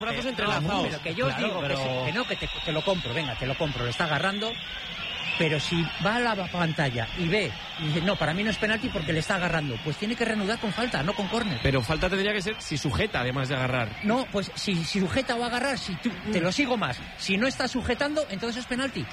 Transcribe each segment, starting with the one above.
brazos entrelazados. Pero que yo os digo que no, que te lo compro, venga, te lo compro, lo está agarrando. Pero si va a la pantalla y ve y dice, no, para mí no es penalti porque le está agarrando, pues tiene que reanudar con falta, no con córner. Pero falta tendría que ser si sujeta, además de agarrar. No, pues si sujeta o agarrar, si tú, te lo sigo más. Si no está sujetando, entonces es penalti.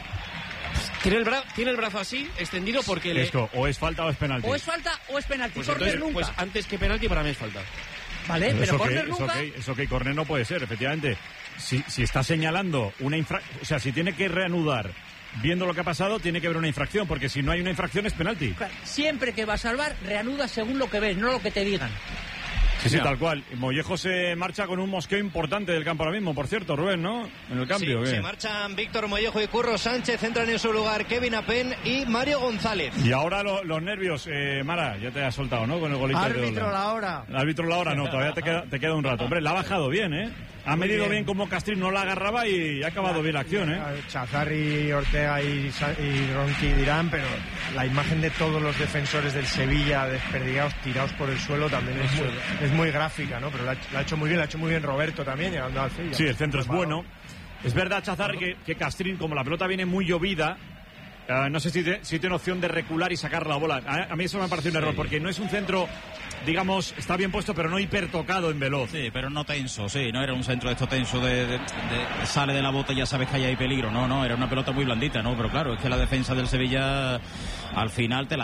Tiene el brazo así, extendido porque Esto, o es falta o es penalti. O es falta o es penalti, pues córner entonces, nunca. pues antes que penalti para mí es falta. Vale, pero córner nunca. Eso que córner no puede ser, efectivamente. Si está señalando una infracción, o sea, si tiene que reanudar viendo lo que ha pasado, tiene que haber una infracción, porque si no hay una infracción es penalti. Siempre que va a salvar, reanuda según lo que ves, no lo que te digan. Sí, tal cual. Mollejo se marcha con un mosqueo importante del campo ahora mismo, por cierto, Rubén, ¿no? En el cambio. Sí, se marchan Víctor Mollejo y Curro Sánchez, entran en su lugar Kevin Apen y Mario González. Y ahora los nervios, Mara, ya te has soltado, ¿no? Con el golito. Árbitro la hora. Árbitro la hora, no, todavía te queda un rato. Hombre, la ha bajado bien, ¿eh? Ha medido bien como Castrín no la agarraba y ha acabado bien la acción, ¿eh? Chazarri, Ortega y Ronqui dirán, pero la imagen de todos los defensores del Sevilla desperdigados, tirados por el suelo, también es muy gráfica, ¿no? Pero la ha hecho muy bien Roberto también, llegando al Sevilla. Sí, el centro es bueno. Es verdad, Chazarri, que Castrín, como la pelota viene muy llovida, no sé si tiene opción de recular y sacar la bola. A mí eso me parece un error, porque no es un centro, digamos, está bien puesto, pero no hipertocado en veloz. Sí, pero no tenso, sí, no era un centro de esto tenso de sale de la bota y ya sabes que ahí hay peligro. No, era una pelota muy blandita, ¿no? Pero claro, es que la defensa del Sevilla al final te la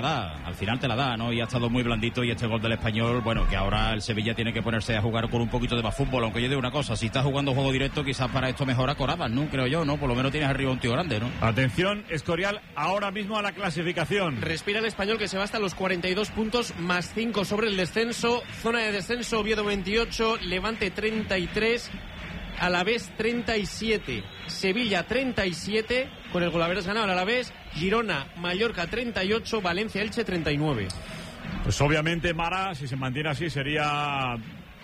da, ¿no? Y ha estado muy blandito, y este gol del Español, bueno, que ahora el Sevilla tiene que ponerse a jugar con un poquito de más fútbol, aunque yo digo una cosa, si estás jugando juego directo, quizás para esto mejora Corabas, ¿no? Creo yo, ¿no? Por lo menos tienes arriba un tío grande, ¿no? Atención, Escorial, ahora mismo a la clasificación. Respira el Español, que se va hasta los 42 puntos más 5 sobre el descenso. Zona de descenso, Oviedo 28, Levante 33, Alavés 37, Sevilla 37, con el Golaveras ganado el Alavés, Girona, Mallorca 38, Valencia, Elche 39. Pues obviamente, Mara, si se mantiene así, sería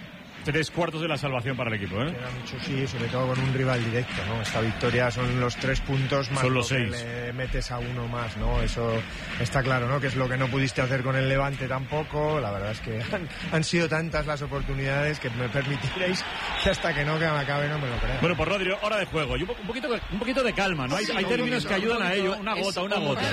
3/4 de la salvación para el equipo, ¿eh? Queda mucho, sí, sobre todo con un rival directo, ¿no? Esta victoria son los 3 puntos más, son los 6. Le metes a uno más, ¿no? Eso está claro, ¿no? Que es lo que no pudiste hacer con el Levante tampoco. La verdad es que han sido tantas las oportunidades que me permitiréis que hasta que no me acabe no me lo creo. Bueno, pues Rodrigo, hora de juego y un poquito de calma, ¿no? Hay términos que ayudan a ello. Una gota.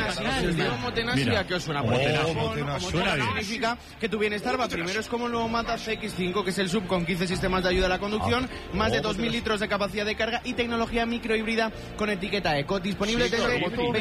Mira, que os suena suena bien. Significa que tu bienestar va primero, es como lo matas X5, que es el sub con 15 sistemas de ayuda a la conducción, más de 2.000 litros de capacidad de carga y tecnología microhíbrida con etiqueta Eco, disponible desde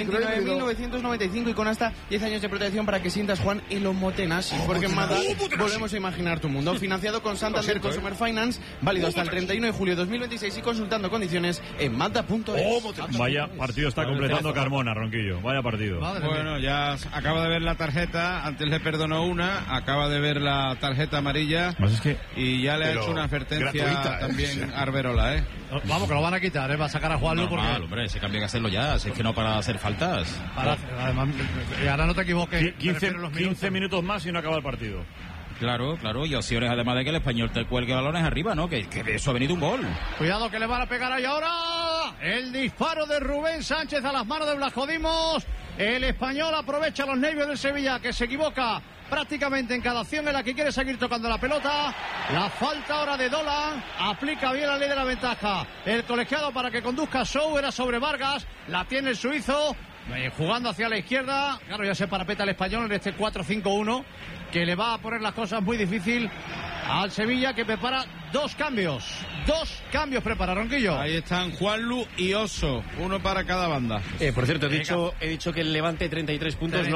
29.995 y con hasta 10 años de protección para que sientas, Juan, el Omotenasi, porque en Mazda volvemos a imaginar tu mundo. Financiado con Santander Consumer Finance, válido hasta el 31 de julio de 2026 y consultando condiciones en Mazda.es. Vaya partido está completando Carmona, Ronquillo, vaya partido. Bueno, ya acaba de ver la tarjeta, antes le perdonó una, acaba de ver la tarjeta amarilla y ya le ha hecho una advertencia gratuita, también Arberola, ¿eh? Vamos, que lo van a quitar, ¿eh? Va a sacar a Juanlu porque... hombre, ese cambio hay que hacerlo ya, si es que no para hacer faltas. Además, y ahora no te equivoques. 15 minutos más y no acaba el partido. Claro, y opciones además de que el Español te cuelgue balones arriba, ¿no? Que de eso ha venido un gol. Cuidado que le van a pegar ahí ahora. El disparo de Rubén Sánchez a las manos de Blascodimos. El Español aprovecha los nervios del Sevilla, que se equivoca prácticamente en cada acción en la que quiere seguir tocando la pelota. La falta ahora de Dolan aplica bien la ley de la ventaja. El colegiado para que conduzca Sou era sobre Vargas, la tiene el suizo jugando hacia la izquierda. Claro, ya se parapeta el Español en este 4-5-1 que le va a poner las cosas muy difícil al Sevilla, que prepara 2 cambios. 2 cambios prepara Ronquillo. Ahí están Juanlu y Oso, uno para cada banda. Por cierto, he dicho que el Levante 33 puntos,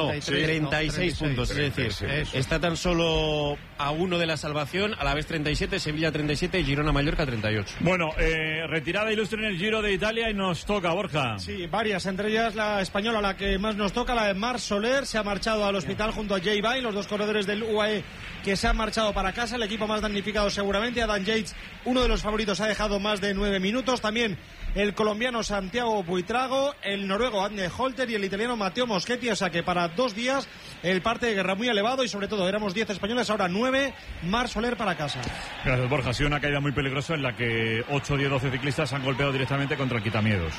36 puntos. Es decir, está tan solo a 1 de la salvación, a la vez 37, Sevilla 37 y Girona Mallorca 38. Bueno, retirada ilustre en el Giro de Italia y nos toca, Borja. Sí, varias, entre ellas la española, la que más nos toca, la de Marc Soler. Se ha marchado al hospital junto a Jay Vine, los 2 corredores del UAE que se han marchado para casa. El equipo más damnificado seguramente, Adam Yates, uno de los favoritos, ha dejado más de 9 minutos. También el colombiano Santiago Buitrago, el noruego Adne Holter y el italiano Matteo Moschetti. O sea que para 2 días el parte de guerra muy elevado y sobre todo éramos 10 españoles, ahora 9. Marc Soler para casa. Gracias, Borja. Ha sido una caída muy peligrosa en la que 8, 10, 12 ciclistas han golpeado directamente contra el quitamiedos.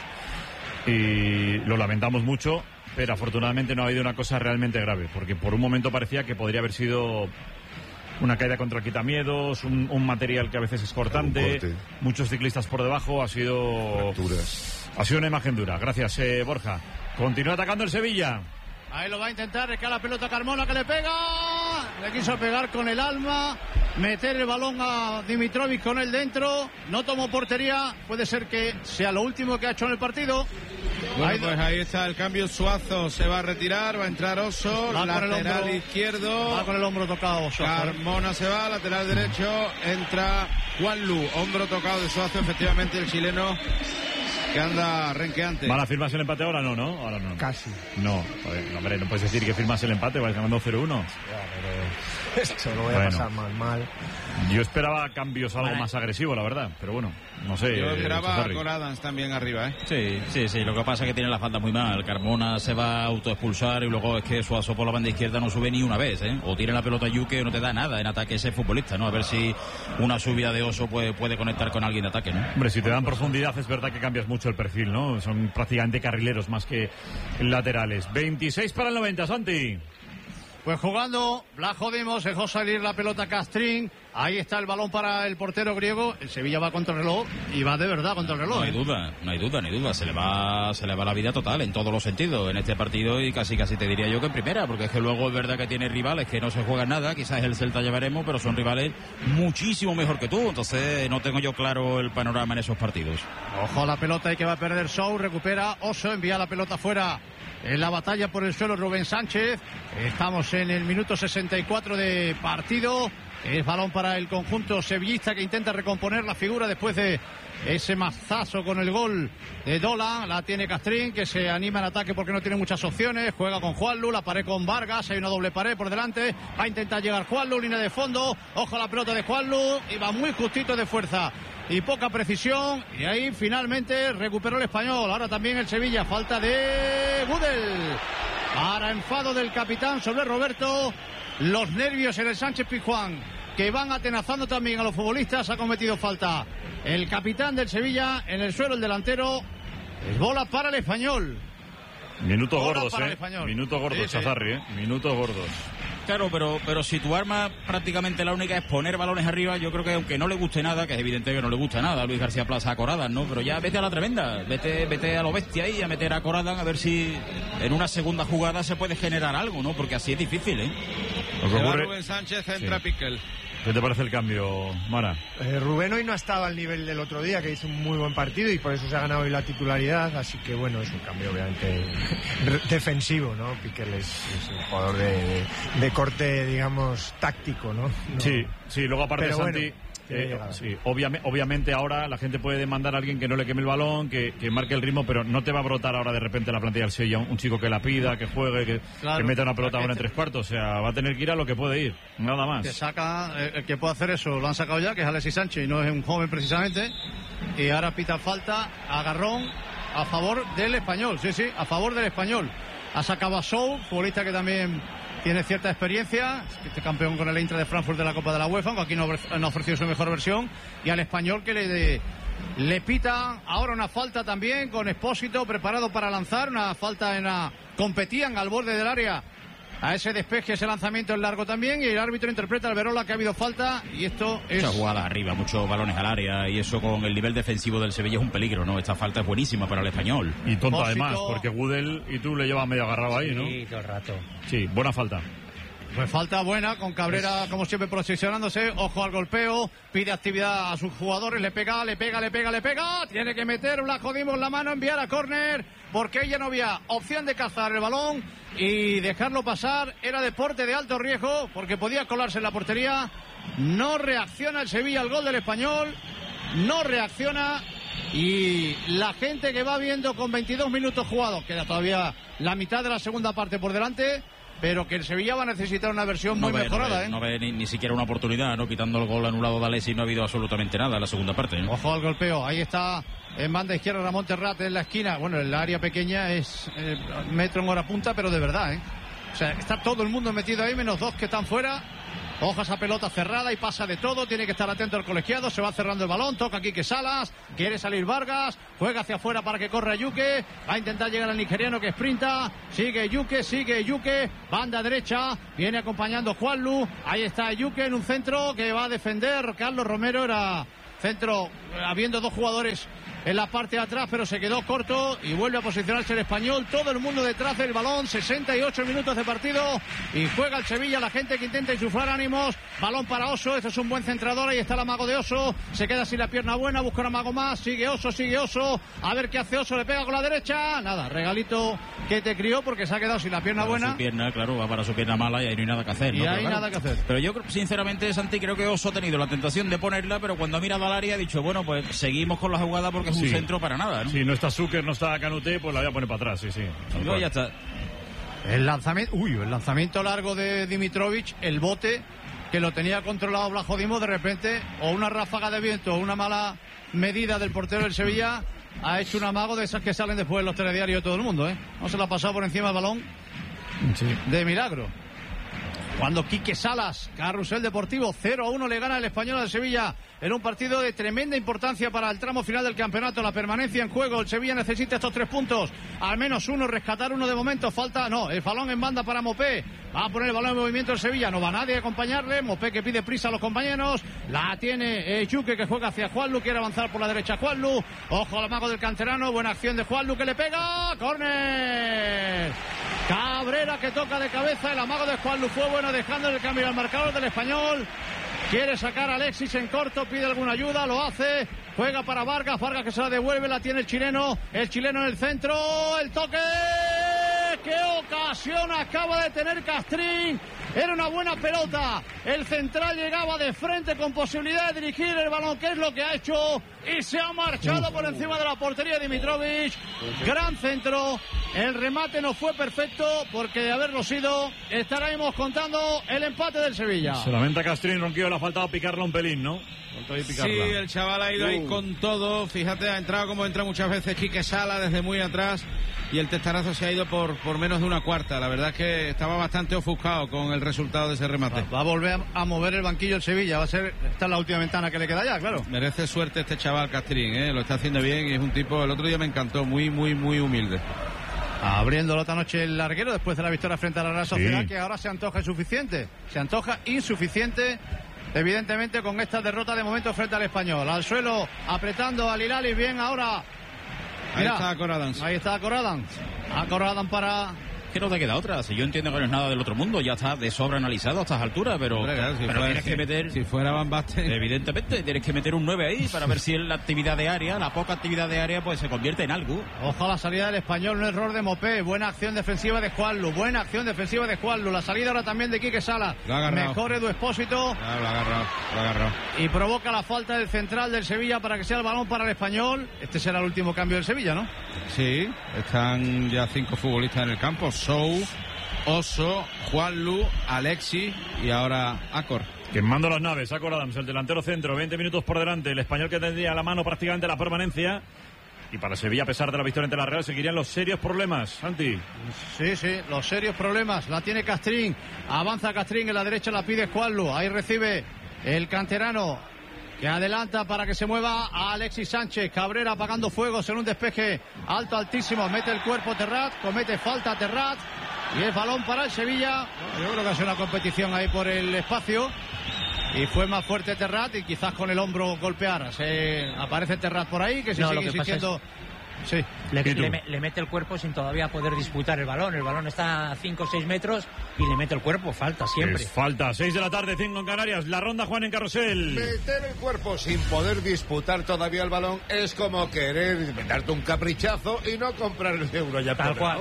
Y lo lamentamos mucho, pero afortunadamente no ha habido una cosa realmente grave, porque por un momento parecía que podría haber sido una caída contra el quitamiedos, un material que a veces es cortante, muchos ciclistas por debajo, ha sido una imagen dura. Gracias, Borja. Continúa atacando el Sevilla. Ahí lo va a intentar, rescata la pelota Carmona, que le pega. Le quiso pegar con el alma, meter el balón a Dimitrovic con él dentro. No tomó portería, puede ser que sea lo último que ha hecho en el partido. Bueno, pues ahí está el cambio. Suazo se va a retirar, va a entrar Oso, lateral izquierdo. Va con el hombro tocado Oso. Carmona se va, lateral derecho, entra Juanlu, hombro tocado de Suazo, efectivamente el chileno que anda renqueante. ¿Van a firmarse el empate ahora? No, ahora no. Casi. No, hombre, no puedes decir que firmas el empate, vais ganando 0-1. Eso lo voy a pasar mal. Yo esperaba cambios algo más agresivos, la verdad, pero bueno, no sé. Yo esperaba a Coradans también arriba, ¿eh? Sí, lo que pasa es que tiene la falta muy mal. Carmona se va a autoexpulsar y luego es que Suazo por la banda izquierda no sube ni una vez, ¿eh? O tiene la pelota Yuque o no te da nada en ataque ese futbolista, ¿no? A ver si una subida de Oso puede conectar con alguien de ataque, ¿no? Hombre, si te dan profundidad es verdad que cambias mucho el perfil, ¿no? Son prácticamente carrileros más que laterales. 26 para el 90, Santi. Pues jugando, Vlachodimos dejó salir la pelota Castrín. Ahí está el balón para el portero griego. El Sevilla va contra el reloj y va de verdad contra el reloj. No hay duda. Se le va la vida total en todos los sentidos en este partido y casi te diría yo que en primera, porque es que luego es verdad que tiene rivales que no se juegan nada. Quizás el Celta ya veremos, pero son rivales muchísimo mejor que tú. Entonces no tengo yo claro el panorama en esos partidos. Ojo a la pelota y que va a perder Sou. Recupera Oso, envía la pelota fuera. En la batalla por el suelo Rubén Sánchez. Estamos en el minuto 64 de partido. Es balón para el conjunto sevillista que intenta recomponer la figura después de ese mazazo con el gol de Dola. La tiene Castrín, que se anima en ataque porque no tiene muchas opciones. Juega con Juanlu, la pared con Vargas. Hay una doble pared por delante. Va a intentar llegar Juanlu, línea de fondo. Ojo a la pelota de Juanlu. Y va muy justito de fuerza y poca precisión, y ahí finalmente recuperó el Español. Ahora también el Sevilla, falta de Gudel para enfado del capitán sobre Roberto. Los nervios en el Sánchez Pizjuán que van atenazando también a los futbolistas. Ha cometido falta el capitán del Sevilla, en el suelo el delantero. Es bola para el Español. Minutos gordos, Minutos gordos, Chazarri, Minutos gordos. Claro, pero si tu arma prácticamente la única es poner balones arriba, yo creo que aunque no le guste nada, que es evidente que no le gusta nada a Luis García Plaza a Coradas, ¿no? Pero ya vete a la tremenda, vete a lo bestia ahí, a meter a Coradas, a ver si en una segunda jugada se puede generar algo, ¿no? Porque así es difícil, ¿eh? Rubén Sánchez, entra Piquel. ¿Qué te parece el cambio, Mara? Rubén hoy no ha estado al nivel del otro día, que hizo un muy buen partido y por eso se ha ganado hoy la titularidad, así que bueno, es un cambio obviamente defensivo, ¿no? Piquel es un jugador de corte, digamos, táctico, ¿no? Sí, luego aparte pero Santi... Bueno, sí, obviamente ahora la gente puede demandar a alguien que no le queme el balón, que marque el ritmo, pero no te va a brotar ahora de repente la plantilla del Sevilla un chico que la pida, que juegue, que meta una pelota buena en 3/4. O sea, va a tener que ir a lo que puede ir, nada más. Que saca, el que puede hacer eso lo han sacado ya, que es Alexis Sánchez, y no es un joven precisamente. Y ahora pita falta, agarrón a favor del Español, sí, a favor del Español. Ha sacado a Sou, futbolista que también tiene cierta experiencia, este campeón con el Eintracht de Frankfurt de la Copa de la UEFA, aunque aquí no ha ofrecido su mejor versión, y al Español que le pita ahora una falta también con Expósito preparado para lanzar, una falta competían al borde del área a ese despeje, ese lanzamiento en largo también, y el árbitro interpreta al Verola que ha habido falta, y esto es... Muchas jugadas arriba, muchos balones al área, y eso con el nivel defensivo del Sevilla es un peligro, ¿no? Esta falta es buenísima para el Español. Y tonto además, porque Gudel y tú le llevas medio agarrado ahí, ¿no? Sí, todo el rato. Sí, buena falta. Pues falta buena, con Cabrera como siempre posicionándose, ojo al golpeo, pide actividad a sus jugadores, le pega, tiene que meter Vlachodimos la mano, enviar a córner, porque ella no había opción de cazar el balón y dejarlo pasar, era deporte de alto riesgo, porque podía colarse en la portería. No reacciona el Sevilla al gol del Español, no reacciona, y la gente que va viendo con 22 minutos jugados, queda todavía la mitad de la segunda parte por delante, pero que el Sevilla va a necesitar una versión muy mejorada. No ve ni siquiera una oportunidad, ¿no? Quitando el gol anulado de Alessi no ha habido absolutamente nada en la segunda parte, ¿no? Ojo al golpeo, ahí está en banda izquierda Ramón Terrat en la esquina. Bueno, el área pequeña es metro en hora punta, pero de verdad, ¿eh? O sea, está todo el mundo metido ahí, menos dos que están fuera. Ojo a esa pelota cerrada y pasa de todo. Tiene que estar atento el colegiado. Se va cerrando el balón. Toca Quique Salas. Quiere salir Vargas. Juega hacia afuera para que corra Yuke. Va a intentar llegar al nigeriano que sprinta. Sigue Yuke. Banda derecha. Viene acompañando Juanlu. Ahí está Yuke en un centro que va a defender Carlos Romero. Era centro habiendo dos jugadores en la parte de atrás, pero se quedó corto y vuelve a posicionarse el español. Todo el mundo detrás del balón. 68 minutos de partido y juega el Sevilla. La gente que intenta insuflar ánimos. Balón para Oso. Este es un buen centrador. Ahí está el amago de Oso. Se queda sin la pierna buena. Busca un amago más. Sigue Oso. A ver qué hace Oso. Le pega con la derecha. Nada, regalito que te crió porque se ha quedado sin la pierna buena. Su pierna, claro, va para su pierna mala y ahí no hay nada que hacer. Y ahí nada que hacer. Pero yo, sinceramente, Santi, creo que Oso ha tenido la tentación de ponerla, pero cuando ha mirado al área ha dicho, bueno, pues seguimos con la jugada porque es un centro para nada, ¿no? Si no está Zucker, no está Canute, pues la voy a poner para atrás, sí. No, ya está. El lanzamiento largo de Dimitrovic, el bote que lo tenía controlado Blajo Dimo, de repente, o una ráfaga de viento o una mala medida del portero del Sevilla, ha hecho un amago de esas que salen después en los telediarios de todo el mundo, ¿eh? No se la ha pasado por encima del balón de milagro. Cuando Quique Salas, Carrusel Deportivo, 0-1 le gana el Español al Sevilla en un partido de tremenda importancia para el tramo final del campeonato, la permanencia en juego. El Sevilla necesita estos 3 puntos, al menos uno, rescatar uno de momento. Falta, el balón en banda para Mopé. Va a poner el balón en movimiento el Sevilla, no va nadie a acompañarle. Mopé que pide prisa a los compañeros. La tiene Yuke que juega hacia Juanlu, quiere avanzar por la derecha Juanlu. Ojo al amago del canterano, buena acción de Juanlu que le pega. ¡Córner! Cabrera que toca de cabeza, el amago de Juanlu fue bueno dejando el cambio al marcador del Español. Quiere sacar a Alexis en corto, pide alguna ayuda, lo hace. Juega para Vargas que se la devuelve, la tiene el chileno en el centro, el toque. ¡Qué ocasión acaba de tener Castrín! Era una buena pelota. El central llegaba de frente con posibilidad de dirigir el balón, que es lo que ha hecho, y se ha marchado por encima de la portería de Dimitrovic. Gran centro. El remate no fue perfecto porque de haberlo sido estaremos contando el empate del Sevilla. Se lamenta Castrín, Ronquillo, le ha faltado picarla un pelín, ¿no? Sí, el chaval ha ido ahí con todo. Fíjate, ha entrado como entra muchas veces Quique Sala desde muy atrás y el testarazo se ha ido por menos de una cuarta. La verdad es que estaba bastante ofuscado con el resultado de ese remate. Va a volver a mover el banquillo el Sevilla. Esta es la última ventana que le queda ya, claro. Merece suerte este chaval Castrín, ¿eh? Lo está haciendo bien y es un tipo, el otro día me encantó, muy humilde. Abriéndolo esta noche el larguero después de la victoria frente a la Real Sociedad, que ahora se antoja insuficiente, evidentemente, con esta derrota de momento frente al Español. Al suelo, apretando al Hilali, bien ahora. Mira, ahí está Corradans. A Corradans para... Que no te queda otra. Si yo entiendo que no es nada del otro mundo, ya está de sobra analizado a estas alturas, pero, hombre, claro, pero tienes que meter... Si fuera Van Basten... Evidentemente, tienes que meter un 9 ahí para ver si la actividad de área, la poca actividad de área, pues se convierte en algo. Ojo a la salida del Español, un error de Mopé. Buena acción defensiva de Juanlu. La salida ahora también de Quique Sala. Mejor Edu Expósito. Lo ha agarrado. Y provoca la falta del central del Sevilla para que sea el balón para el Español. Este será el último cambio del Sevilla, ¿no? Sí, están ya 5 futbolistas en el campo. Sou, Oso, Juanlu, Alexis y ahora Acor. Quemando las naves, Acor Adams, el delantero centro, 20 minutos por delante. El Español que tendría a la mano prácticamente la permanencia. Y para Sevilla, a pesar de la victoria ante la Real, seguirían los serios problemas, Santi. Sí, los serios problemas. La tiene Castrín. Avanza Castrín, en la derecha la pide Juanlu. Ahí recibe el canterano, que adelanta para que se mueva a Alexis Sánchez. Cabrera apagando fuegos en un despeje altísimo. Mete el cuerpo Terrat, comete falta Terrat. Y el balón para el Sevilla. Yo creo que ha sido una competición ahí por el espacio. Y fue más fuerte Terrat y quizás con el hombro golpear. Aparece Terrat por ahí, que se sigue insistiendo. Sí. Le mete el cuerpo sin todavía poder disputar el balón. El balón está a 5 o 6 metros y le mete el cuerpo. Falta siempre. Falta. 6 de la tarde, 5 en Canarias. La ronda, Juan, en Carrusel. Meter el cuerpo sin poder disputar todavía el balón es como querer darte un caprichazo y no comprar el euro ya. Tal cual.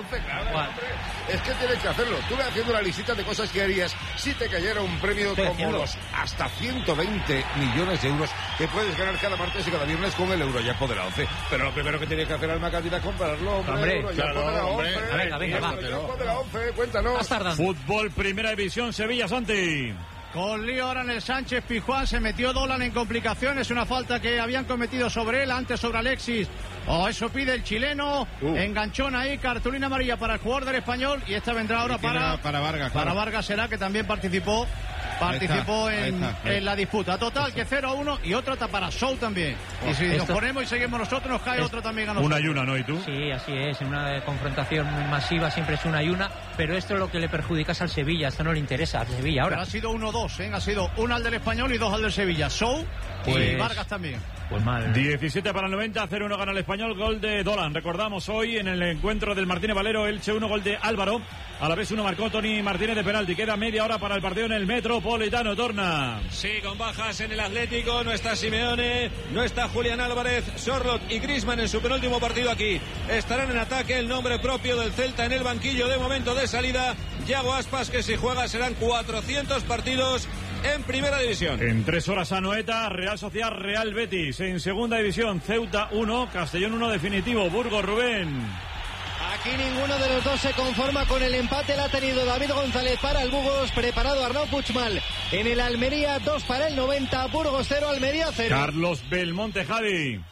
Es que tienes que hacerlo. Tú ve haciendo la listita de cosas que harías si te cayera un premio como los hasta 120 millones de euros que puedes ganar cada martes y cada viernes con el Eurojackpot de la 11. Pero lo primero que tienes que hacer, Alma Cándida, es comprarlo, hombre. Venga, va. De la 11, cuéntanos. Fútbol, Primera División, Sevilla, Santi. Con lío ahora en el Sánchez Pizjuán, se metió Dolan en complicaciones, una falta que habían cometido sobre él, antes sobre Alexis. Eso pide el chileno, enganchón ahí, cartulina amarilla para el jugador del Español, y esta vendrá ahora para Vargas. Para Vargas será, que también participó participó en la disputa. Total, que 0-1 y otra para Show también. Y si nos ponemos y seguimos nosotros, nos cae otro también a nosotros. Una y una, ¿no? ¿Y tú? Sí, así es. En una confrontación masiva siempre es una y una, pero esto es lo que le perjudica al Sevilla. Esto no le interesa al Sevilla ahora. Pero ha sido 1-2, ¿eh? Ha sido una al del Español y 2 al del Sevilla. Show y Vargas también. Pues mal. 17 para el 90, 0-1 gana el Español, gol de Dolan. Recordamos hoy en el encuentro del Martínez Valero, Elche 1, gol de Álvaro. A la vez 1 marcó Toni Martínez de penalti. Queda media hora para el partido en el Metropolitano. Torna. Sí, con bajas en el Atlético. No está Simeone, no está Julián Álvarez, Sorloth y Griezmann en su penúltimo partido aquí. Estarán en ataque. El nombre propio del Celta en el banquillo de momento de salida. Yago Aspas, que si juega serán 400 partidos en primera división. En 3 horas a Noeta, Real Sociedad, Real Betis. En segunda división, Ceuta 1, Castellón 1 definitivo. Burgos, Rubén. Aquí ninguno de los dos se conforma con el empate. La ha tenido David González para el Burgos, preparado Arnau Puigmal. En el Almería, 2 para el 90, Burgos 0, Almería 0. Carlos Belmonte, Javi.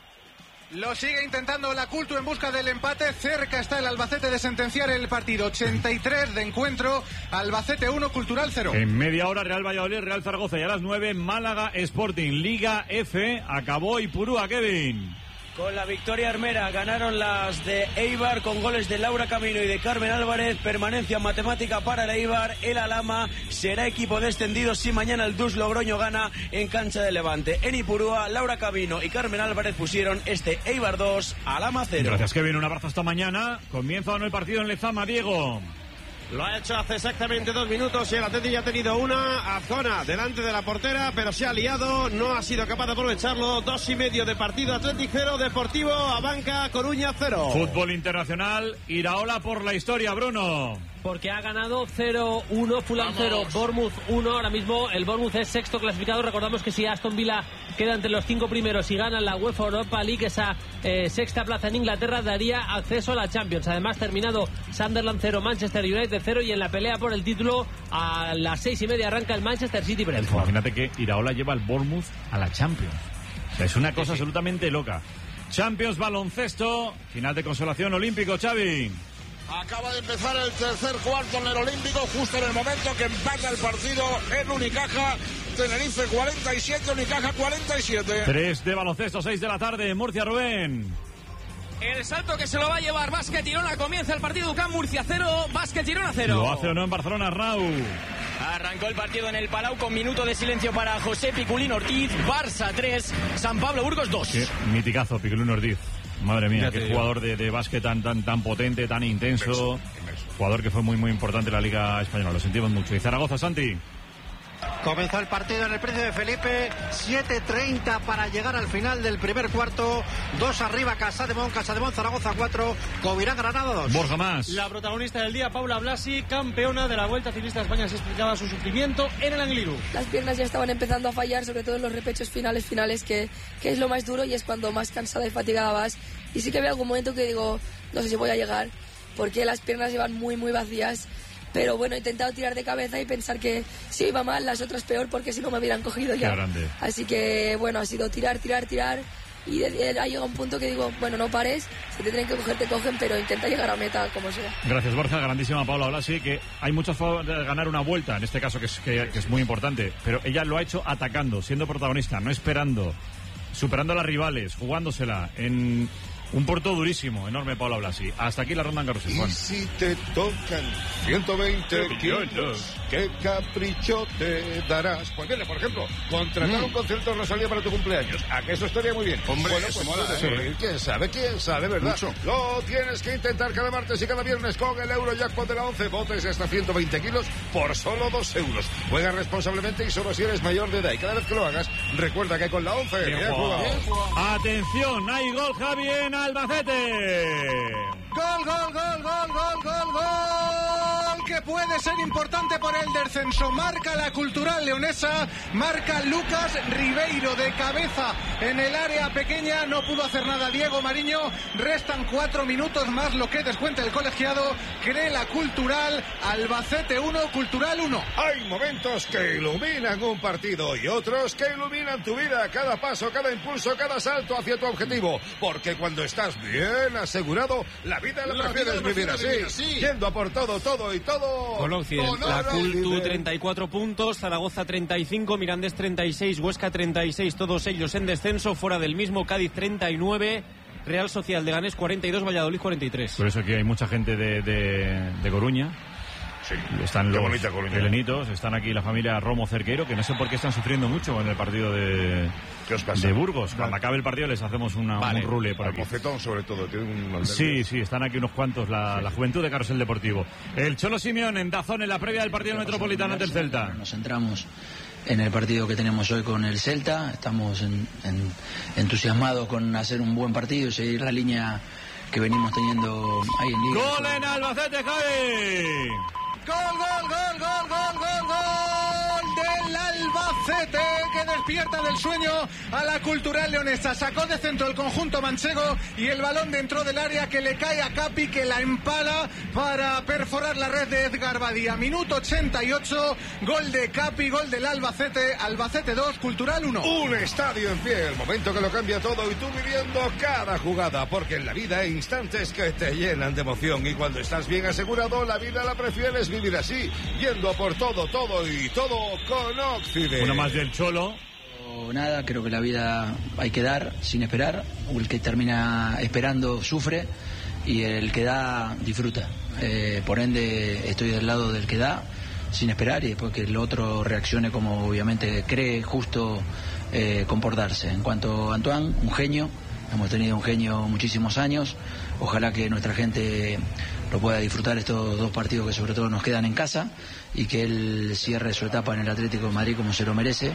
Lo sigue intentando la Cultu en busca del empate. Cerca está el Albacete de sentenciar el partido. 83 de encuentro. Albacete 1, Cultural 0. En media hora, Real Valladolid, Real Zaragoza. Y a las 9, Málaga Sporting. Liga F. Acabó Ipurúa, Kevin. Con la victoria armera ganaron las de Eibar con goles de Laura Camino y de Carmen Álvarez. Permanencia matemática para el Eibar. El Alhama será equipo descendido si mañana el Dus Logroño gana en cancha de Levante. En Ipurúa, Laura Camino y Carmen Álvarez pusieron este Eibar 2, Alhama 0. Gracias, Kevin. Un abrazo hasta mañana. Comienza el partido en Lezama, Diego. Lo ha hecho hace exactamente 2 minutos y el Atleti ya ha tenido una Azcona delante de la portera, pero se ha liado, no ha sido capaz de aprovecharlo. 2,5 de partido, Atleti 0, Deportivo Abanca, Coruña 0. Fútbol internacional, Iraola por la historia, Bruno. Porque ha ganado 0-1, Fulham 0, Bournemouth 1. Ahora mismo el Bournemouth es sexto clasificado. Recordamos que si Aston Villa queda entre los 5 primeros y gana la UEFA Europa League, esa sexta plaza en Inglaterra daría acceso a la Champions. Además, terminado Sunderland 0, Manchester United 0, y en la pelea por el título a las 6:30 arranca el Manchester City Brentford. Imagínate que Iraola lleva al Bournemouth a la Champions. O sea, es una cosa absolutamente loca. Champions, baloncesto, final de consolación olímpico, Xavi. Acaba de empezar el tercer cuarto en el Olímpico, justo en el momento que empata el partido en Unicaja. Tenerife 47, Unicaja 47. 3 de baloncesto, 6 de la tarde, Murcia, Rubén. El salto que se lo va a llevar Básquet Girona. Comienza el partido UCAM, Murcia 0, Básquet Girona 0. ¿Lo hace o no en Barcelona, Arnau? Arrancó el partido en el Palau con minuto de silencio para José Piculín Ortiz. Barça 3, San Pablo Burgos 2. Qué miticazo, Piculín Ortiz. Madre mía, qué jugador de básquet tan potente, tan intenso. Jugador que fue muy importante en la Liga Española. Lo sentimos mucho. Y Zaragoza, Santi. Comenzó el partido en el Príncipe Felipe, 7:30 para llegar al final del primer cuarto. 2 arriba Casademón Zaragoza 4, Covirán Granada 2. Borja más. La protagonista del día, Paula Blasi, campeona de la Vuelta Ciclista de España, se explicaba su sufrimiento en el Angliru. Las piernas ya estaban empezando a fallar, sobre todo en los repechos finales, que es lo más duro y es cuando más cansada y fatigada vas. Y sí que veo algún momento que digo, no sé si voy a llegar, porque las piernas llevan muy vacías. Pero bueno, he intentado tirar de cabeza y pensar que si iba mal, las otras peor, porque si no me hubieran cogido ya. Qué grande. Así que bueno, ha sido tirar. Y ha llegado un punto que digo, bueno, no pares, si te tienen que coger, te cogen, pero intenta llegar a meta como sea. Gracias, Borja. Grandísima Paula Blasi, que hay muchas formas de ganar una vuelta, en este caso que es muy importante, pero ella lo ha hecho atacando, siendo protagonista, no esperando, superando a las rivales, jugándosela en un porto durísimo, enorme, Paula Blasi. Hasta aquí la ronda en Carrusel, Juan. Y si te tocan 120 kilos, ¿qué capricho te darás? Pues mira, por ejemplo, contratar un concierto de Rosalía para tu cumpleaños. ¿A que eso estaría muy bien? Hombre, bueno, pues mola, ¿eh? ¿Quién sabe, verdad? Mucho. Lo tienes que intentar cada martes y cada viernes con el Eurojackpot de la 11. Botes hasta 120 kilos por solo 2 euros. Juega responsablemente y solo si eres mayor de edad. Y cada vez que lo hagas, recuerda que con la 11... Bien jugado. Atención, hay gol, Javi, en Albacete. Gol, que puede ser importante por el descenso. Marca la Cultural leonesa, marca Lucas Ribeiro de cabeza en el área pequeña. No pudo hacer nada Diego Mariño. Restan 4 minutos más lo que descuenta el colegiado. Cree la Cultural. Albacete 1, Cultural 1. Hay momentos que iluminan un partido y otros que iluminan tu vida. Cada paso, cada impulso, cada salto hacia tu objetivo. Porque cuando estás bien asegurado, la vida la prefieres vivir así. Yendo a por todo y todo Con Occident. La Cultu 34 puntos, Zaragoza 35, Mirandés 36, Huesca 36, todos ellos en descenso. Fuera del mismo, Cádiz 39, Real Social de Leganés 42, Valladolid 43. Por eso aquí hay mucha gente de Coruña. Sí, están los bonita Coruña. helenitos, están aquí la familia Romo Cerqueiro, que no sé por qué están sufriendo mucho en el partido de Burgos. Cuando acabe el partido les hacemos un rule por aquí. Mocetón, sobre todo, tiene un... Sí, están aquí unos cuantos, la juventud de Carrusel Deportivo. El Cholo Simeone en Dazón en la previa del partido metropolitano ante el Celta. Nos centramos en el partido que tenemos hoy con el Celta, estamos entusiasmados con hacer un buen partido y seguir la línea que venimos teniendo ahí en Liga. ¡Gol en Albacete, Javi! ¡Gol del Albacete, que despierta del sueño a la Cultural Leonesa! Sacó de centro el conjunto manchego y el balón dentro del área que le cae a Capi, que la empala para perforar la red de Edgar Badía. Minuto 88, gol de Capi, gol del Albacete. Albacete 2, Cultural 1. Un estadio en pie, el momento que lo cambia todo y tú viviendo cada jugada, porque en la vida hay instantes que te llenan de emoción y cuando estás bien asegurado, la vida la prefieres vivir así, yendo por todo y todo con Occident. Uno más del Cholo. Nada, creo que la vida hay que dar sin esperar. El que termina esperando sufre y el que da disfruta. Por ende, estoy del lado del que da sin esperar y después que el otro reaccione como obviamente cree justo comportarse. En cuanto a Antoine, un genio. Hemos tenido un genio muchísimos años. Ojalá que nuestra gente lo pueda disfrutar estos dos partidos que sobre todo nos quedan en casa y que él cierre su etapa en el Atlético de Madrid como se lo merece,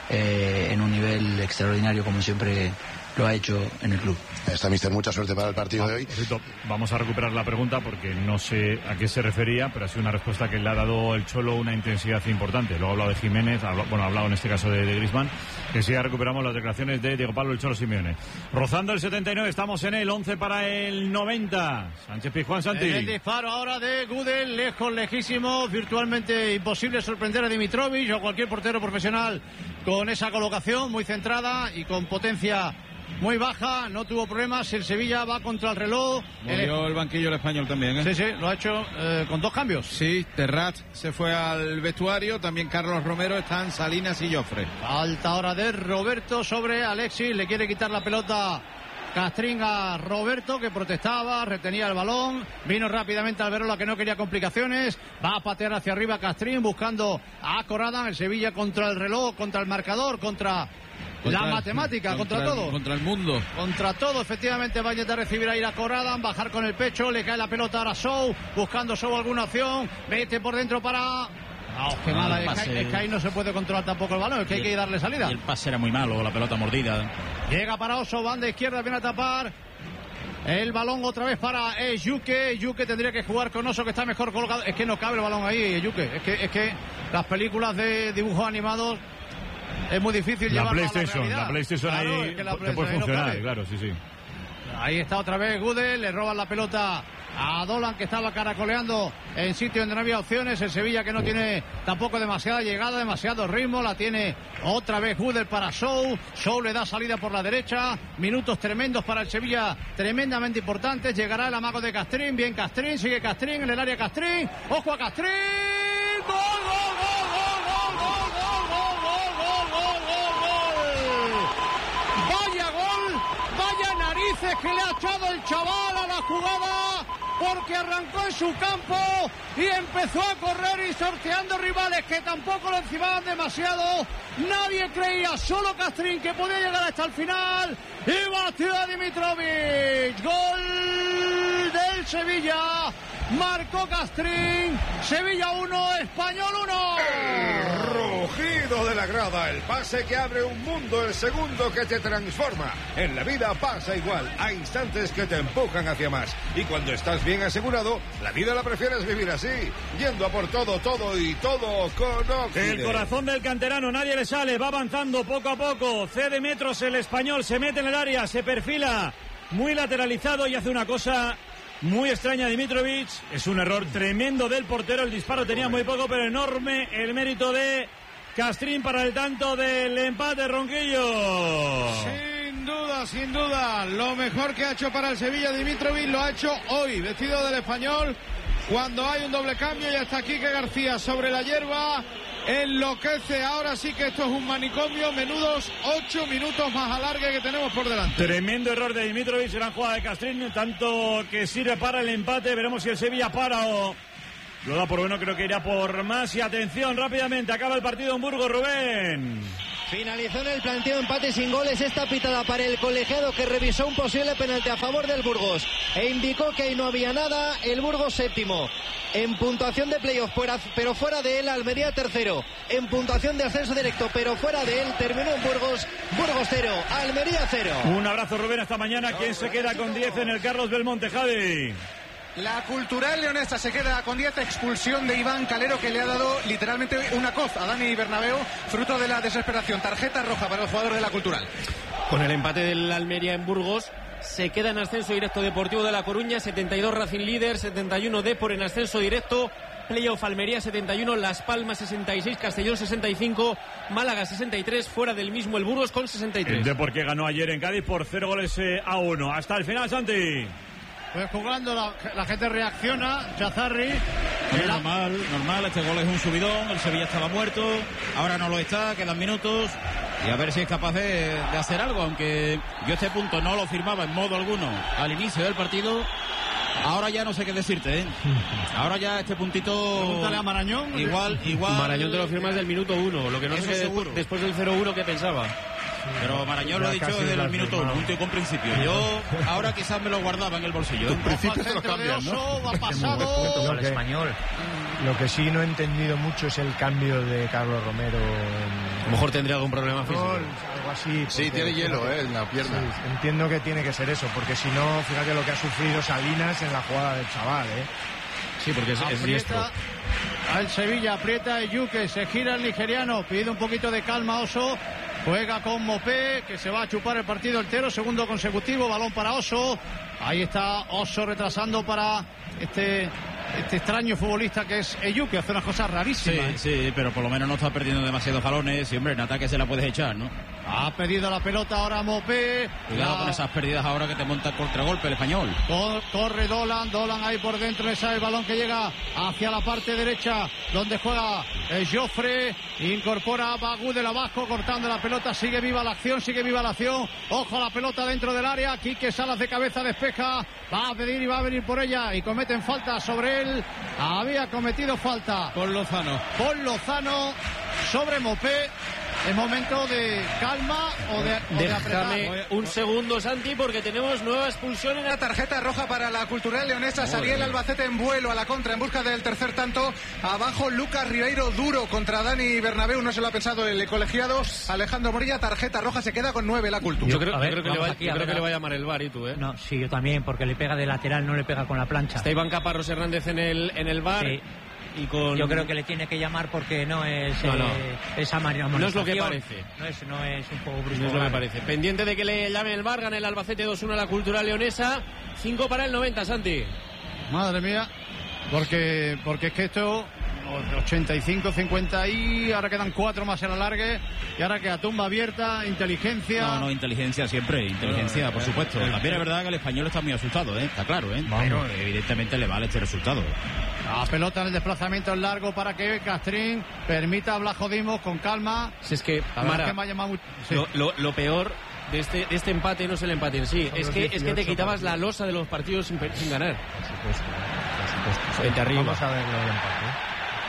en un nivel extraordinario como siempre lo ha hecho en el club. Está, mister, mucha suerte para el partido de hoy. Vamos a recuperar la pregunta porque no sé a qué se refería, pero ha sido una respuesta que le ha dado el Cholo una intensidad importante. Luego ha hablado de Jiménez, ha hablado en este caso de Griezmann, que sí, ya recuperamos las declaraciones de Diego Pablo el Cholo Simeone. Rozando el 79, estamos en el 11 para el 90. Sánchez Pizjuán, Santi. El disparo ahora de Gudel, lejos, lejísimo, virtualmente imposible sorprender a Dimitrovic o a cualquier portero profesional con esa colocación muy centrada y con potencia muy baja, no tuvo problemas. El Sevilla va contra el reloj. Movió el banquillo el español también, ¿eh? Sí, lo ha hecho con dos cambios. Sí, Terrat se fue al vestuario, también Carlos Romero, están Salinas y Joffre. Falta ahora de Roberto sobre Alexis, le quiere quitar la pelota Castrín a Roberto, que protestaba, retenía el balón, vino rápidamente Alberola, que no quería complicaciones, va a patear hacia arriba Castrín buscando a Corradan. El Sevilla contra el reloj, contra el marcador, contra la matemática, contra todo. Contra el mundo. Contra todo, efectivamente va a intentar recibir ahí a Corradan, bajar con el pecho, le cae la pelota ahora a Sou, buscando Sou alguna opción, mete por dentro para... qué mala, es que ahí no se puede controlar tampoco el balón, es que hay que darle salida. Y el pase era muy malo, la pelota mordida. Llega para Oso, banda izquierda, viene a tapar el balón otra vez para Yuke. Yuke tendría que jugar con Oso, que está mejor colocado. Es que no cabe el balón ahí, Yuke. Es que las películas de dibujos animados es muy difícil llevarlo a la realidad. La PlayStation claro, ahí que la te puede funcionar, no claro, sí. Ahí está otra vez Gudel, le roban la pelota a Dolan, que estaba caracoleando en sitio donde no había opciones. El Sevilla, que no tiene tampoco demasiada llegada, demasiado ritmo, la tiene otra vez Gudel para Sou. Sou le da salida por la derecha. Minutos tremendos para el Sevilla, tremendamente importantes. Llegará el amago de Castrín, bien Castrín, sigue Castrín en el área Castrín. ¡Ojo a Castrín! ¡Gol, gol, gol, gol, gol, gol, gol, gol, gol, gol, gol! ¡Vaya gol! ¡Vaya narices que le ha echado el chaval a la jugada! Porque arrancó en su campo y empezó a correr y sorteando rivales que tampoco lo encimaban demasiado. Nadie creía, solo Castrín, que podía llegar hasta el final. Y batió a Dimitrovic. Gol del Sevilla. Marcó Castrín. Sevilla 1, Español 1. El rugido de la grada, el pase que abre un mundo, el segundo que te transforma. En la vida pasa igual, hay instantes que te empujan hacia más. Y cuando estás bien asegurado, la vida la prefieres vivir así, yendo a por todo y todo con Occident. El corazón del canterano, nadie le sale, va avanzando poco a poco, cede metros el español, se mete en el área, se perfila muy lateralizado y hace una cosa muy extraña Dimitrovic. Es un error tremendo del portero, el disparo tenía muy poco, pero enorme el mérito de Castrín para el tanto del empate, Ronquillo. Sin duda, lo mejor que ha hecho para el Sevilla Dimitrovic lo ha hecho hoy, vestido del español, cuando hay un doble cambio. Y hasta aquí que García sobre la hierba enloquece. Ahora sí que esto es un manicomio. Menudos 8 minutos más alargue que tenemos por delante. Tremendo error de Dimitrovic, gran jugada de Castrín, tanto que sirve para el empate. Veremos si el Sevilla para o lo da por bueno. Creo que irá por más. Y atención, rápidamente acaba el partido en Burgos, Rubén. Finalizó en el planteo empate sin goles. Esta pitada para el colegiado que revisó un posible penalti a favor del Burgos e indicó que ahí no había nada. El Burgos séptimo en puntuación de playoff, pero fuera de él. Almería tercero en puntuación de ascenso directo, pero fuera de él. Terminó en Burgos 0, Almería 0. Un abrazo, Rubén, hasta mañana. ¿Quién se queda con 10 en el Carlos Belmonte, Javi? La Cultural Leonesa se queda con 10, expulsión de Iván Calero, que le ha dado literalmente una coz a Dani Bernabéu, fruto de la desesperación. Tarjeta roja para el jugador de la Cultural. Con el empate del Almería en Burgos, se queda en ascenso directo Deportivo de La Coruña, 72 Racing líder, 71 Depor en ascenso directo. Playoff Almería 71, Las Palmas 66, Castellón 65, Málaga 63, fuera del mismo el Burgos con 63. El Depor que ganó ayer en Cádiz por 0-1. Hasta el final, Santi. Pues jugando la gente reacciona, Chazarri. Normal, este gol es un subidón, el Sevilla estaba muerto, ahora no lo está, quedan minutos y a ver si es capaz de hacer algo, aunque yo este punto no lo firmaba en modo alguno al inicio del partido. Ahora ya no sé qué decirte, ¿eh? Ahora ya este puntito... Pregúntale a Marañón. Igual... Marañón te lo firmas del minuto 1, lo que no sé después del 0-1 que pensaba. Pero Marañón lo ha dicho desde el minuto 1, un tío con principio. Yo ahora quizás me lo guardaba en el bolsillo. En principio te lo cambian, ¿no? Ha pasado al español. Lo que sí no he entendido mucho es el cambio de Carlos Romero. A lo mejor tendría algún problema físico. Algo así. Sí, tiene hielo en la pierna. Sí, entiendo que tiene que ser eso, porque si no, fíjate lo que ha sufrido Salinas en la jugada del chaval, ¿eh? Sí, porque es diestro. Al Sevilla aprieta Yuke, se gira el nigeriano, pide un poquito de calma Oso. Juega con Mopé, que se va a chupar el partido entero, segundo consecutivo, balón para Oso. Ahí está Oso retrasando para este extraño futbolista que es Eyuke, hace unas cosas rarísimas. Sí, pero por lo menos no está perdiendo demasiados balones y, hombre, en ataque se la puedes echar, ¿no? Ha pedido la pelota ahora Mopé. Cuidado con esas pérdidas ahora que te monta el contragolpe el español. Corre Dolan ahí por dentro, le sale el balón que llega hacia la parte derecha, donde juega Joffre, incorpora a Bagú del abajo, cortando la pelota, sigue viva la acción, ojo a la pelota dentro del área, Quique Salas de cabeza despeja, va a pedir y va a venir por ella, y cometen falta sobre él, había cometido falta con Lozano sobre Mopé. Es momento de calma o de Déjame un segundo, Santi, porque tenemos nueva expulsión en la tarjeta roja para la Cultural Leonesa. Salía el Albacete en vuelo a la contra en busca del tercer tanto. Abajo Lucas Ribeiro duro contra Dani Bernabéu. No se lo ha pensado el colegiado. Alejandro Morilla, tarjeta roja, se queda con 9 la Cultura. Yo creo que le va a llamar el VAR, ¿y tú, eh? No, sí, yo también, porque le pega de lateral, no le pega con la plancha. Está Iván Caparrós Hernández en el VAR. Sí. Yo creo que le tiene que llamar porque no es esa manera. No es lo que parece. No es un juego brusco. No es lo que parece. Pendiente de que le llame el VAR, gana el Albacete 2-1 a la Cultural Leonesa. 5 para el 90, Santi. Madre mía. Porque es que esto 85, 50 y ahora quedan 4 más en alargue y ahora queda tumba abierta, inteligencia. No, inteligencia siempre, por supuesto. También es verdad que el español está muy asustado, está claro, pero evidentemente le vale este resultado. La pelota en el desplazamiento largo para que Castrín permita a Blajo Dimos con calma. Si es que, Mara, lo peor de este empate no es el empate en sí, es que te quitabas la losa de los partidos sin ganar. Por supuesto. Vente arriba. Vamos a ver el empate.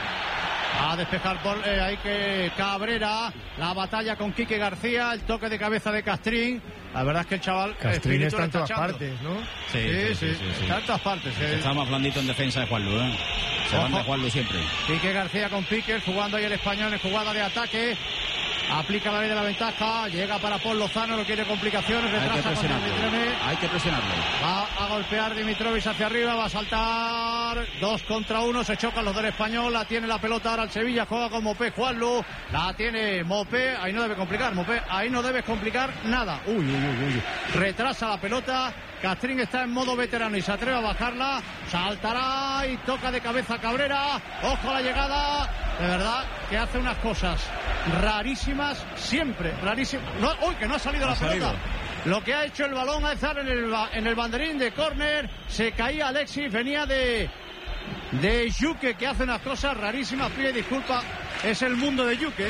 A despejar por ahí que Cabrera, la batalla con Quique García, el toque de cabeza de Castrín. La verdad es que el chaval Castrín está en todas partes, ¿no? Sí. Está en todas partes. Está más blandito en defensa de Juanlu, Se van de Juanlu siempre. Quique García con Piquer, jugando ahí el español en jugada de ataque. Aplica la ley de la ventaja, llega para Paul Lozano, no quiere complicaciones, retrasa hay que presionarlo. Va a golpear Dimitrovic hacia arriba, va a saltar 2 contra 1, se chocan los del español, la tiene la pelota ahora el Sevilla, juega con Mopé, Juanlu, la tiene Mopé, ahí no debe complicar, Mopé, ahí no debe complicar nada. Uy. Retrasa la pelota, Castrín está en modo veterano y se atreve a bajarla, saltará y toca de cabeza Cabrera, ojo a la llegada, de verdad que hace unas cosas rarísimas, siempre rarísimas. Que no ha salido la pelota. Lo que ha hecho el balón a estar en el banderín de córner, se caía Alexis, venía de de Yuque, que hace unas cosas rarísimas. Pide disculpas, es el mundo de Yuque.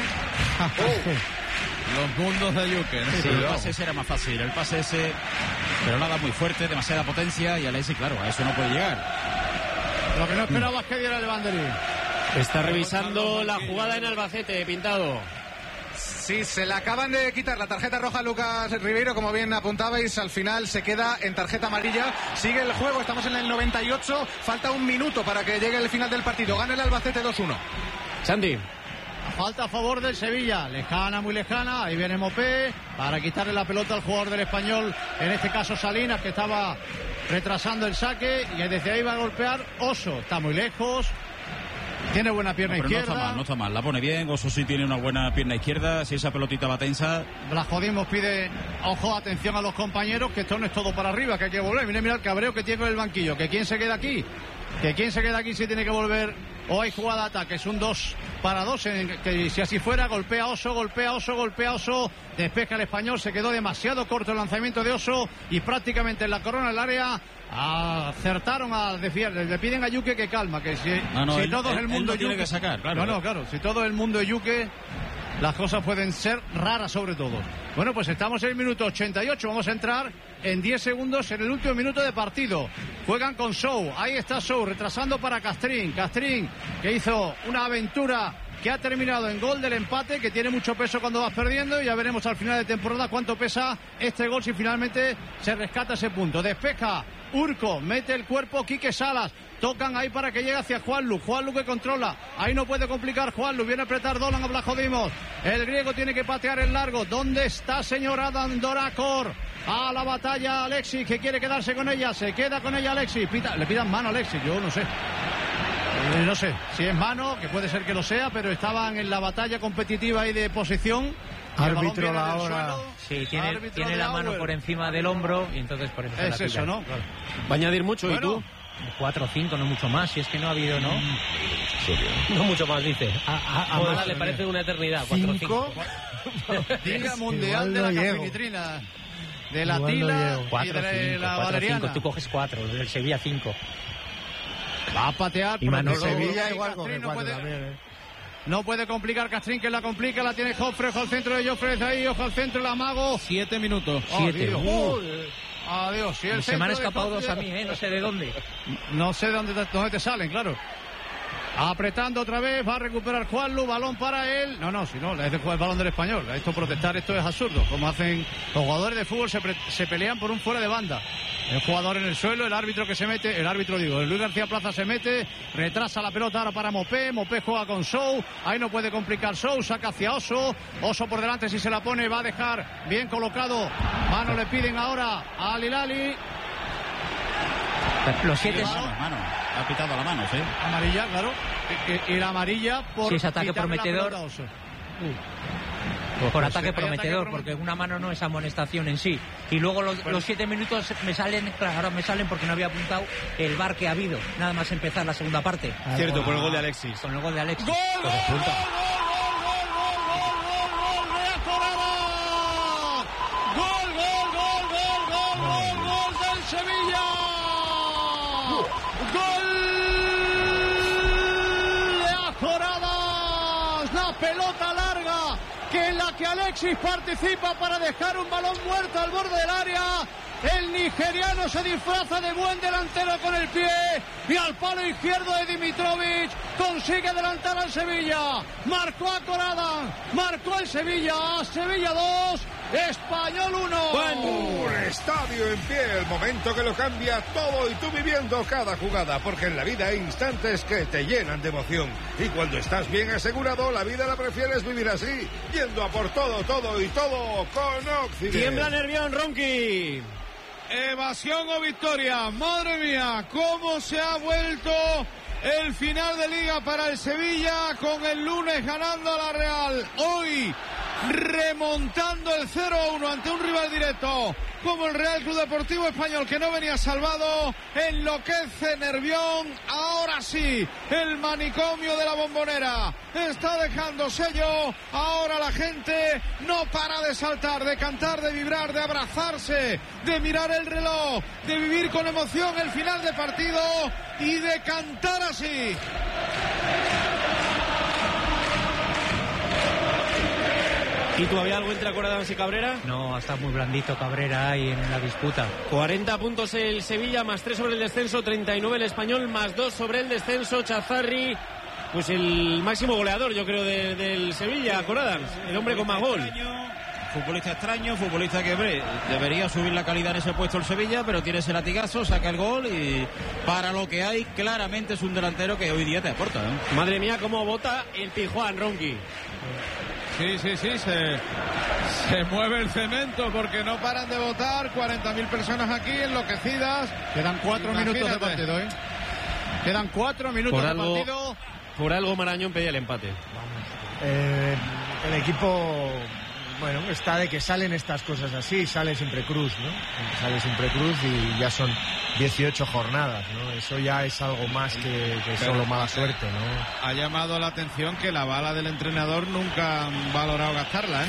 Los mundos de Yuque, ¿no? Sí, el pase ese era más fácil, el pase ese, pero nada muy fuerte, demasiada potencia, y Alexis, claro, a eso no puede llegar. Lo que no esperaba es que diera el banderín. Está revisando la jugada en Albacete, Pintado. Sí, se le acaban de quitar la tarjeta roja a Lucas Ribeiro, como bien apuntabais, al final se queda en tarjeta amarilla. Sigue el juego, estamos en el 98, falta un minuto para que llegue el final del partido. Gana el Albacete 2-1. Sandy. Falta a favor del Sevilla, lejana, muy lejana. Ahí viene Mopé para quitarle la pelota al jugador del Español, en este caso Salinas, que estaba retrasando el saque, y desde ahí va a golpear Oso. Está muy lejos, tiene buena pierna izquierda. No está mal, la pone bien. Oso sí tiene una buena pierna izquierda. Si esa pelotita va tensa. Blasco pide, ojo, atención a los compañeros, que esto no es todo para arriba, que hay que volver. Mira el cabreo que tiene con el banquillo. Que quién se queda aquí, si tiene que volver. O hay jugada de ataque, es un 2-2, que si así fuera, golpea Oso, despeja el Español, se quedó demasiado corto el lanzamiento de Oso, y prácticamente en la corona del área acertaron a desviar. Le piden a Yuque que calma, que si todo el mundo tiene que sacar, claro. Claro, si todo el mundo es Yuque, las cosas pueden ser raras sobre todo. Bueno, pues estamos en el minuto 88, vamos a entrar en 10 segundos en el último minuto de partido. Juegan con Sou, ahí está Sou, retrasando para Castrín, que hizo una aventura que ha terminado en gol del empate, que tiene mucho peso cuando vas perdiendo, y ya veremos al final de temporada cuánto pesa este gol si finalmente se rescata ese punto. Despeja Urco, mete el cuerpo Quique Salas, tocan ahí para que llegue hacia Juanlu que controla, ahí no puede complicar Juanlu, viene a apretar Dolan a Blajodimos, el griego tiene que patear el largo. ¿Dónde está señor Adam Dorakor? A la batalla Alexis, que quiere quedarse con ella, se queda con ella Alexis, le pidan mano a Alexis, yo no sé si es mano, que puede ser que lo sea, pero estaban en la batalla competitiva y de posición. Árbitro la hora. Sí, tiene la mano por encima del hombro, y entonces por eso es eso, ¿no? Claro. Va a añadir mucho, bueno, ¿y tú? 4 o 5, no mucho más, si es que no ha habido, ¿no? No mucho más, dice. A Mala le parece una eternidad. 4 o 5. Liga Mundial de la Cafinitrina, de la Tila y de la Valeriana. Tú coges 4, del Sevilla 5. Va a patear, y pero Sevilla igual coge 4 también, No puede complicar Castrín, que la complica, la tiene Joffre, ojo al centro de Joffre, ahí, ojo al centro, el amago. 7 minutos. 7. Adiós. Si se me han escapado 2 a mí, no sé de dónde. No sé dónde te salen, claro. Apretando otra vez, va a recuperar Juanlu, balón para él. Si no, es el balón del Español. Esto protestar, esto es absurdo. Como hacen los jugadores de fútbol, se pelean por un fuera de banda. El jugador en el suelo, el árbitro que se mete, el Luis García Plaza se mete, retrasa la pelota ahora para Mopé juega con Sou, ahí no puede complicar Sou, saca hacia Oso por delante, si se la pone va a dejar bien colocado, mano le piden ahora a Lilali. Los 7 mano. Ha pitado la mano, sí. Amarilla, claro. Y la amarilla por... Si es ataque prometedor. Por ataque prometedor, porque una mano no es amonestación en sí. Y luego los 7 minutos ahora me salen porque no había apuntado el VAR que ha habido, nada más empezar la segunda parte. Cierto, por el gol de Alexis. Con el gol de Alexis. ¡Gol del Sevilla! ¡Gol de Azoradas! La pelota larga, que en la que Alexis participa para dejar un balón muerto al borde del área. El nigeriano se disfraza de buen delantero con el pie y al palo izquierdo de Dimitrovic consigue adelantar al Sevilla. Marcó a Corada, marcó el Sevilla 2, Español 1. Un estadio en pie, el momento que lo cambia todo y tú viviendo cada jugada, porque en la vida hay instantes que te llenan de emoción. Y cuando estás bien asegurado, la vida la prefieres vivir así, yendo a por todo y todo con Occident. Tiembla Nervión, Ronqui. Evasión o victoria. Madre mía, cómo se ha vuelto el final de liga para el Sevilla, con el lunes ganando a la Real, hoy remontando el 0-1 ante un rival directo como el Real Club Deportivo Español, que no venía salvado, enloquece Nervión. Ahora sí, el manicomio de la Bombonera está dejando sello. Ahora la gente no para de saltar, de cantar, de vibrar, de abrazarse, de mirar el reloj, de vivir con emoción el final de partido y de cantar así. ¿Y todavía algo entre Acoradams y Cabrera? No, está muy blandito Cabrera ahí en la disputa. 40 puntos el Sevilla, más 3 sobre el descenso, 39 el Español, más 2 sobre el descenso. Chazarri, pues el máximo goleador, yo creo, del Sevilla, Acoradams, el hombre con más gol. Futbolista extraño, futbolista que, hombre, debería subir la calidad en ese puesto el Sevilla, pero tiene ese latigazo, saca el gol y para lo que hay, claramente es un delantero que hoy día te aporta, ¿eh? Madre mía, cómo bota el Pijuán, Ronqui. Sí, se mueve el cemento porque no paran de votar. 40.000 personas aquí enloquecidas. Quedan 4 minutos de partido, ¿eh? Quedan 4 minutos de partido. Por algo Marañón pedía el empate. El equipo, bueno, está de que salen estas cosas así, sale siempre Cruz, ¿no? Sale siempre Cruz y ya son 18 jornadas, ¿no? Eso ya es algo más que solo mala suerte, ¿no? Ha llamado la atención que la bala del entrenador nunca han valorado gastarla, ¿eh?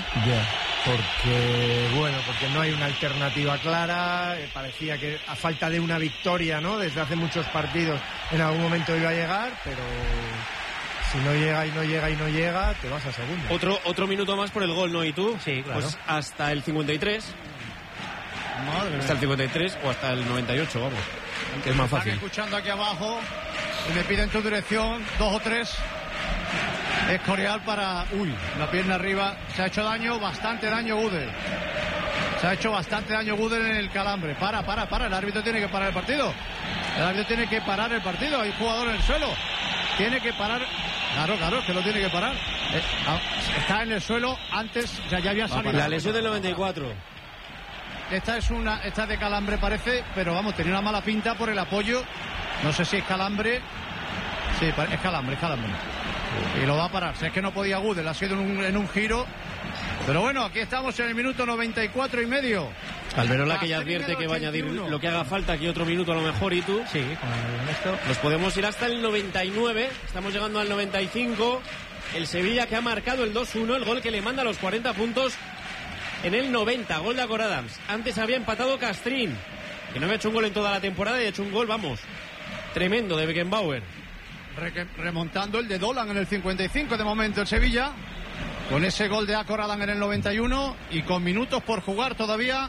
Porque no hay una alternativa clara. Parecía que a falta de una victoria, ¿no? Desde hace muchos partidos en algún momento iba a llegar, pero si no llega y no llega y no llega, te vas a segundo. Otro minuto más por el gol, ¿no? ¿Y tú? Sí, claro. Pues hasta el 53. Madre hasta el 53 o hasta el 98, vamos. Que es más fácil. Están escuchando aquí abajo y me piden tu dirección, 2 o 3. Escorial para... la pierna arriba. Se ha hecho daño, bastante daño Gudel. Se ha hecho bastante daño Gudel en el calambre. Para. El árbitro tiene que parar el partido. Hay un jugador en el suelo. Tiene que parar. Claro, que lo tiene que parar. Está en el suelo antes, ya había salido. La lesión del 94. Esta de calambre parece, pero vamos, tenía una mala pinta por el apoyo. No sé si es calambre. Sí, es calambre. Y lo va a parar. Si es que no podía Gudel, ha sido en un giro. Pero bueno, aquí estamos en el minuto 94 y medio. Alberola, que ya advierte que va a añadir lo que haga falta, aquí otro minuto a lo mejor, y tú. Sí, con esto. Nos podemos ir hasta el 99, estamos llegando al 95. El Sevilla, que ha marcado el 2-1, el gol que le manda los 40 puntos en el 90, gol de Acoradams. Antes había empatado Castrín, que no había hecho un gol en toda la temporada, y ha hecho un gol, vamos, tremendo, de Beckenbauer. Remontando el de Dolan en el 55 de momento el Sevilla, con ese gol de Acoradams en el 91 y con minutos por jugar todavía.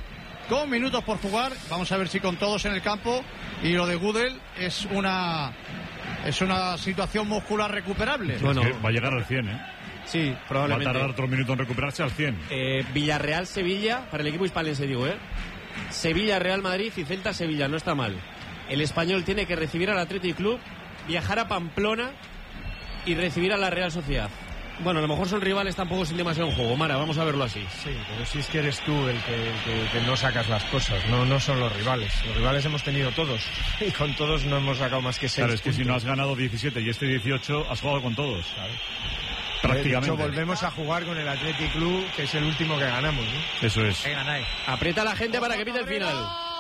Vamos a ver si con todos en el campo. Y lo de Gudel es una situación muscular recuperable. Bueno, va a llegar al 100, ¿eh? Sí, probablemente. Va a tardar otro minuto en recuperarse al 100. Villarreal-Sevilla, para el equipo hispalense digo, ¿eh? Sevilla-Real Madrid y Celta-Sevilla, no está mal. El Español tiene que recibir al Athletic Club, viajar a Pamplona y recibir a la Real Sociedad. Bueno, a lo mejor son rivales tampoco sin demasiado juego, Mara, vamos a verlo así. Sí, pero si es que eres tú el que no sacas las cosas, no son los rivales. Los rivales hemos tenido todos y con todos no hemos sacado más que 6 Claro, es que puntos. si no has ganado 17 y este 18, has jugado con todos. Prácticamente. De hecho, volvemos a jugar con el Athletic Club, que es el último que ganamos, ¿no? Eso es. Aprieta a la gente para que pida el final.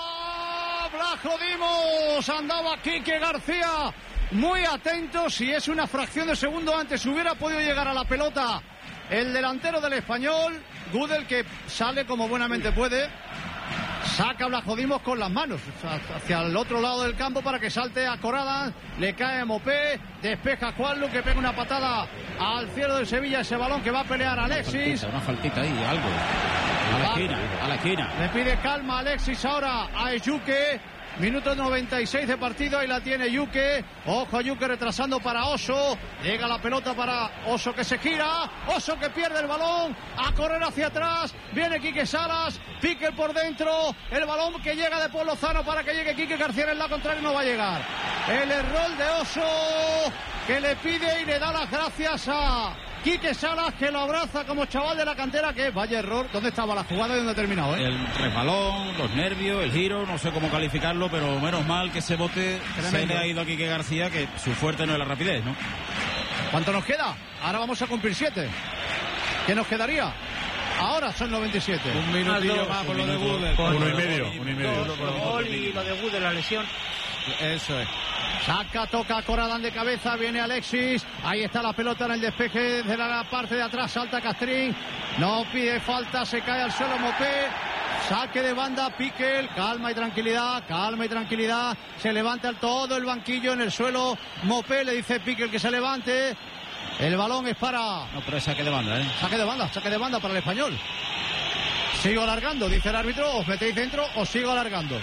Blajo Dimos, andaba Quique García muy atento. Si es una fracción de segundo antes hubiera podido llegar a la pelota el delantero del Español. Gudel, que sale como buenamente puede, saca Blajo Dimos con las manos hacia el otro lado del campo para que salte a Corada. Le cae a Mopé, despeja a Juanlu, que pega una patada al cielo del Sevilla. Ese balón que va a pelear Alexis. Una faltita ahí, algo. A la esquina. Le pide calma Alexis ahora a Yuque. Minuto 96 de partido, ahí la tiene Yuque. Ojo a Yuque retrasando para Oso. Llega la pelota para Oso, que se gira. Oso, que pierde el balón. A correr hacia atrás. Viene Quique Salas. Pique por dentro. El balón que llega de Paul Lozano para que llegue Quique García en el lado contrario. No va a llegar. El error de Oso, que le pide y le da las gracias a Quique Salas, que lo abraza como chaval de la cantera. Que vaya error. ¿Dónde estaba la jugada y dónde ha terminado? El resbalón, los nervios, el giro, no sé cómo calificarlo, pero menos mal que ese bote se le ha ido a Quique García, que su fuerte no es la rapidez, ¿no? ¿Cuánto nos queda? Ahora vamos a cumplir 7. ¿Qué nos quedaría? Ahora son 97. Un minutillo más por lo de Gudel. Uno y medio. Gol y lo de Gudel, la lesión. Eso es. Saca, toca Corradán de cabeza, viene Alexis, ahí está la pelota en el despeje de la parte de atrás, salta Castrín, no pide falta, se cae al suelo Mopé, saque de banda Piquel, calma y tranquilidad, se levanta todo el banquillo en el suelo, Mopé le dice Piquel que se levante, el balón es para... No, pero es saque de banda, Saque de banda para el Español. Sigo alargando, dice el árbitro, os metéis dentro o sigo alargando.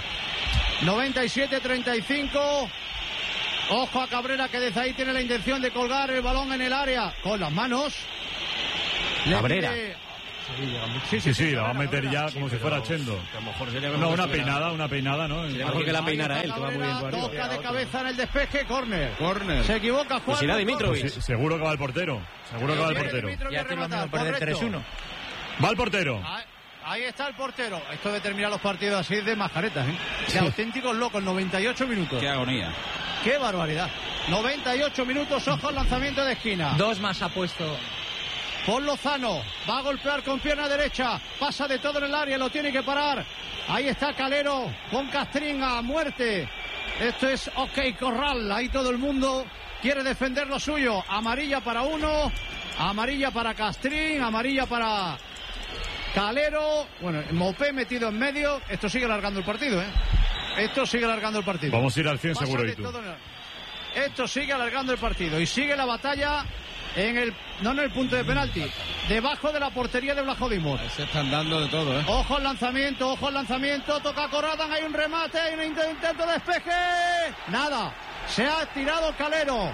97-35. Ojo a Cabrera, que desde ahí tiene la intención de colgar el balón en el área con las manos. Cabrera. Sí, la va a meter ya como si fuera Chendo. No, una peinada, ¿no? Mejor que la peinara él, que va muy bien por arriba. Toca de cabeza en el despeje, córner. Se equivoca Juan. Pues irá Dimitrovic. Seguro que va el portero. Ya te lo vamos a perder 3-1. Va el portero. Ahí está el portero. Esto de terminar los partidos así de mascaretas, de auténticos locos. 98 minutos. Qué agonía. Qué barbaridad. 98 minutos, ojo al lanzamiento de esquina. 2 más ha puesto. Paul Lozano va a golpear con pierna derecha. Pasa de todo en el área, lo tiene que parar. Ahí está Calero con Castrín a muerte. Esto es OK Corral. Ahí todo el mundo quiere defender lo suyo. Amarilla para uno, amarilla para Castrín, amarilla para Calero. Bueno, Mopé metido en medio. Esto sigue alargando el partido, Esto sigue alargando el partido. Vamos a ir al 100 seguro, y tú. Esto sigue alargando el partido y sigue la batalla no en el punto de penalti, debajo de la portería de Blachodimos. Se están dando de todo, Ojo al lanzamiento, toca Corradán, hay un remate, hay un intento de despeje. Nada, se ha tirado Calero.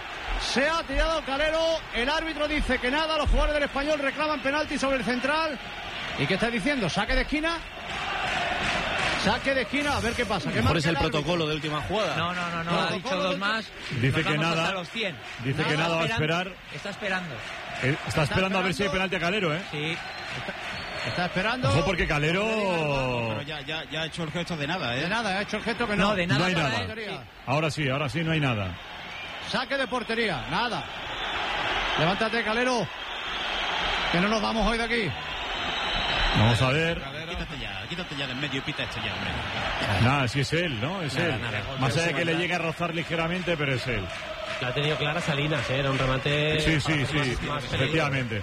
El árbitro dice que nada, los jugadores del Español reclaman penalti sobre el central. ¿Y qué está diciendo? ¿Saque de esquina? A ver qué pasa. Mejor es el protocolo de última jugada. No, ha dicho 2 más. Dice que nada. Los 100. Dice que nada va a esperar. Está esperando. Está esperando a ver si hay penalti a Calero, Sí. Está esperando. Ojo, porque Calero. Pero ya ha hecho el gesto de nada, De nada, ha hecho el gesto que no. No, de nada. No hay nada. Ahora sí, no hay nada. Saque de portería, nada. Levántate, Calero. Que no nos vamos hoy de aquí. Vamos a ver. Quítate ya del medio y pita esto ya, hombre. Nada, si es él, ¿no? Es él. Más allá de que le llegue a rozar ligeramente, pero es él. La ha tenido clara Salinas, era un remate. Sí. Efectivamente.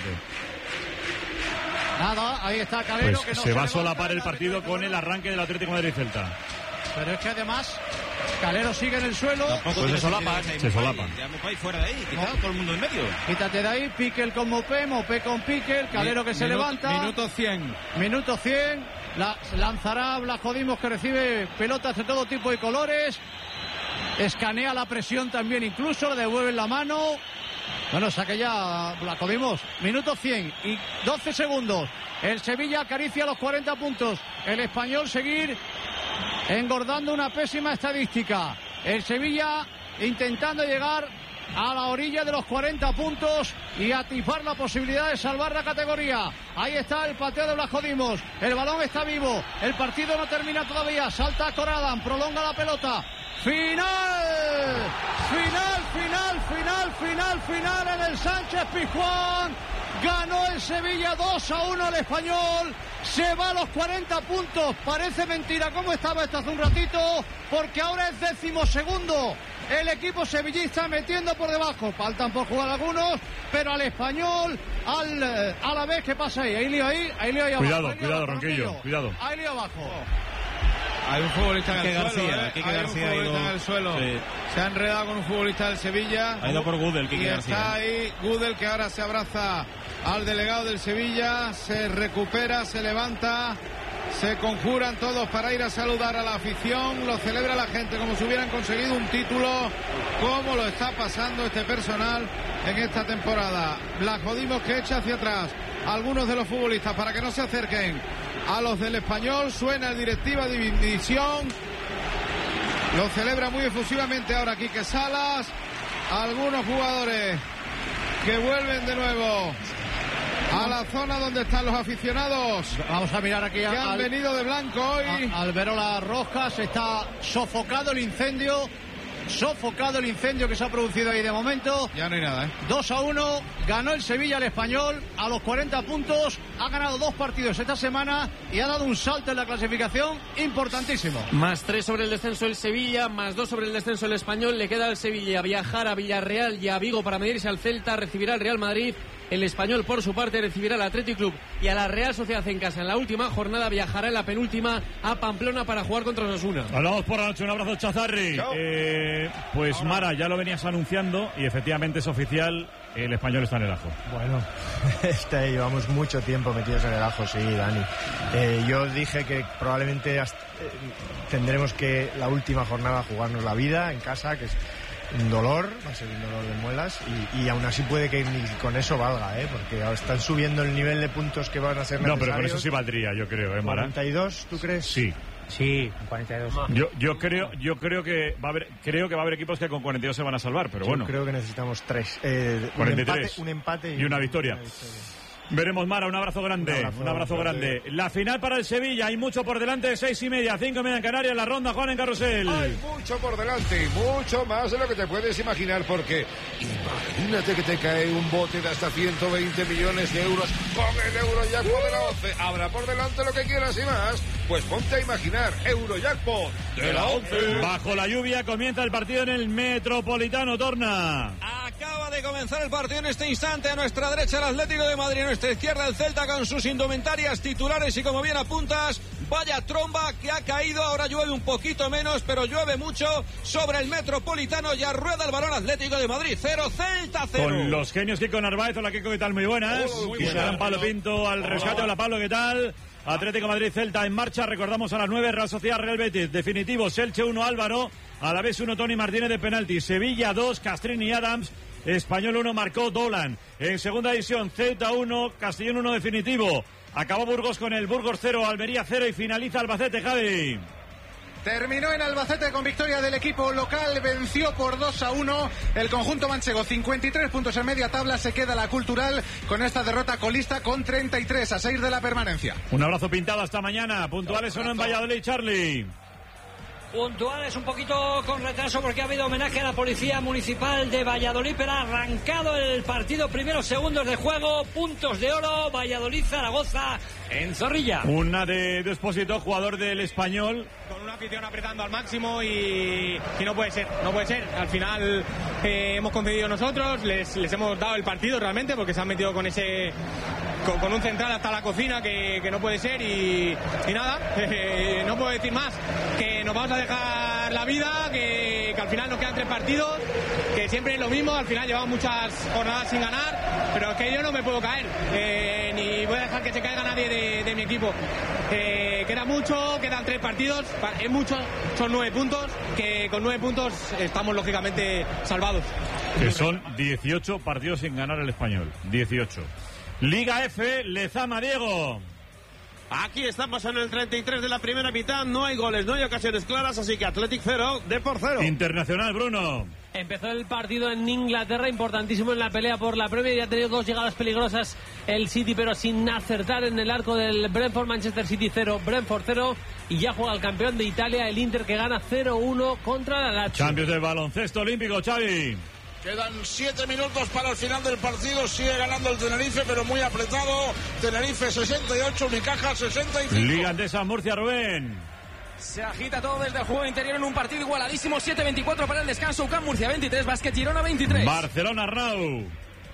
Nada, ahí está Calero. Pues que no se va a solapar el partido con el arranque del Atlético de Madrid-Celta. Pero es que además Calero sigue en el suelo. Pues se solapa. Ya Mopé fuera de ahí, quitado todo el mundo en medio. Quítate de ahí, Piquel con Mopé con Piquel, Calero que se levanta. Minuto 100. Lanzará Blachodimos, que recibe pelotas de todo tipo y colores. Escanea la presión también, incluso le devuelven la mano. Bueno, saque ya Blachodimos. Minuto 100 y 12 segundos. El Sevilla acaricia los 40 puntos. El Español seguir engordando una pésima estadística. El Sevilla intentando llegar a la orilla de los 40 puntos y atisbar la posibilidad de salvar la categoría. Ahí está el pateo de Blachodimos. El balón está vivo. El partido no termina todavía. Salta Corradán, prolonga la pelota. Final en el Sánchez Pizjuán. Ganó el Sevilla 2-1 al Español. Se va a los 40 puntos. Parece mentira cómo estaba esto hace un ratito, porque ahora es 12º. El equipo sevillista metiendo por debajo. Faltan por jugar algunos, pero al Español, a la vez, ¿qué pasa ahí? Hay lío ahí abajo. Cuidado, Ronquillo, cuidado. Hay lío abajo. Hay un futbolista en el suelo. Quique García hay un futbolista en el suelo. Sí. Se ha enredado con un futbolista del Sevilla. Ha ido por Gudel, Quique García. Está ahí Gudel, que ahora se abraza al delegado del Sevilla. Se recupera, se levanta. Se conjuran todos para ir a saludar a la afición. Lo celebra la gente como si hubieran conseguido un título. Cómo lo está pasando este personal en esta temporada. Blachodimos, que echa hacia atrás a algunos de los futbolistas para que no se acerquen a los del Español. Suena el directiva de división. Lo celebra muy efusivamente ahora Quique Salas. Algunos jugadores que vuelven de nuevo a la zona donde están los aficionados. Vamos a mirar aquí que han venido de blanco hoy. Alberola Rojas, está sofocado el incendio sofocado el incendio que se ha producido ahí de momento. Ya no hay nada, 2-1, ganó el Sevilla al Español a los 40 puntos, ha ganado 2 partidos esta semana y ha dado un salto en la clasificación importantísimo. Más 3 sobre el descenso el Sevilla, más 2 sobre el descenso el Español. Le queda al Sevilla viajar a Villarreal y a Vigo para medirse al Celta, recibirá al Real Madrid. El Español, por su parte, recibirá al Athletic Club y a la Real Sociedad en casa. En la última jornada viajará en la penúltima a Pamplona para jugar contra Osasuna. Hablamos por la noche, un abrazo, Chazarri. Pues Mara, ya lo venías anunciando y efectivamente es oficial, el Español está en el ajo. Bueno, llevamos mucho tiempo metidos en el ajo, sí, Dani. Yo dije que probablemente tendremos que la última jornada jugarnos la vida en casa, que es un dolor, va a ser un dolor de muelas y aún así puede que ni con eso valga, porque están subiendo el nivel de puntos que van a ser necesarios. No, pero con eso sí valdría, yo creo, Mara. ¿42, tú crees? Sí. Sí, con 42. Yo creo que va a haber equipos que con 42 se van a salvar, pero bueno. Yo creo que necesitamos 3. 43. Un empate y una victoria. Veremos, Mara, un abrazo grande. Un abrazo grande. La final para el Sevilla, hay mucho por delante, 6:30, 5:30 en Canarias, la ronda, Juan, en Carrusel. Hay mucho por delante, mucho más de lo que te puedes imaginar, porque imagínate que te cae un bote de hasta 120 millones de euros con el Eurojackpot de la 11. Habrá por delante lo que quieras y más. Pues ponte a imaginar, Eurojackpot de la 11. Bajo la lluvia comienza el partido en el Metropolitano, Torna. Acaba de comenzar el partido en este instante. A nuestra derecha el Atlético de Madrid, a nuestra izquierda el Celta con sus indumentarias titulares y como bien apuntas, vaya tromba que ha caído. Ahora llueve un poquito menos, pero llueve mucho sobre el Metropolitano. Ya rueda el balón Atlético de Madrid, 0, Celta 0. Con los genios Kiko Narváez. Hola Kiko, ¿qué tal? Muy buenas. Muy buenas. Pablo Pinto al rescate. Hola Pablo, ¿qué tal? Atlético Madrid, Celta en marcha. Recordamos a las 9, Real Sociedad, Real Betis. Definitivos, Elche 1, Álvaro. A la vez 1, Tony Martínez de penalti. Sevilla 2, Castrini y Adams. Español 1, marcó Dolan. En segunda división, Ceuta 1, Castellón 1 definitivo. Acabó Burgos con el Burgos 0, Almería 0 y finaliza Albacete, Javi. Terminó en Albacete con victoria del equipo local, venció por 2-1 el conjunto manchego, 53 puntos en media tabla, se queda la Cultural con esta derrota colista con 33 a 6 de la permanencia. Un abrazo pintado hasta mañana, puntuales o no en Valladolid, Charlie. Puntuales un poquito con retraso porque ha habido homenaje a la Policía Municipal de Valladolid, pero ha arrancado el partido, primeros segundos de juego, puntos de oro, Valladolid-Zaragoza en Zorrilla. Una de Expósito, jugador del Español. Con una afición apretando al máximo y no puede ser, al final hemos concedido nosotros, les hemos dado el partido realmente porque se han metido con ese... Con un central hasta la cocina que no puede ser y nada, no puedo decir más, que nos vamos a dejar la vida, que al final nos quedan 3 partidos, que siempre es lo mismo, al final llevamos muchas jornadas sin ganar, pero es que yo no me puedo caer, ni voy a dejar que se caiga nadie de mi equipo. Queda mucho, quedan 3 partidos, es mucho, son 9 puntos, que con 9 puntos estamos lógicamente salvados. Que son 18 partidos sin ganar el Español, 18. Liga F, Lezama, Diego. Aquí estamos en el 33 de la primera mitad, no hay goles, no hay ocasiones claras, así que Athletic 0, Depor 0. Internacional, Bruno. Empezó el partido en Inglaterra, importantísimo en la pelea por la Premier, y ha tenido 2 llegadas peligrosas el City, pero sin acertar en el arco del Brentford. Manchester City 0, Brentford 0, y ya juega el campeón de Italia, el Inter, que gana 0-1 contra la Lazio. Champions del baloncesto olímpico, Xavi. Quedan 7 minutos para el final del partido. Sigue ganando el Tenerife, pero muy apretado. Tenerife 68, Unicaja 65. Liga Andesa, Murcia, Rubén. Se agita todo desde el juego interior en un partido igualadísimo. 7-24 para el descanso. UCAM Murcia 23, Basket Girona 23. Barcelona, Rau.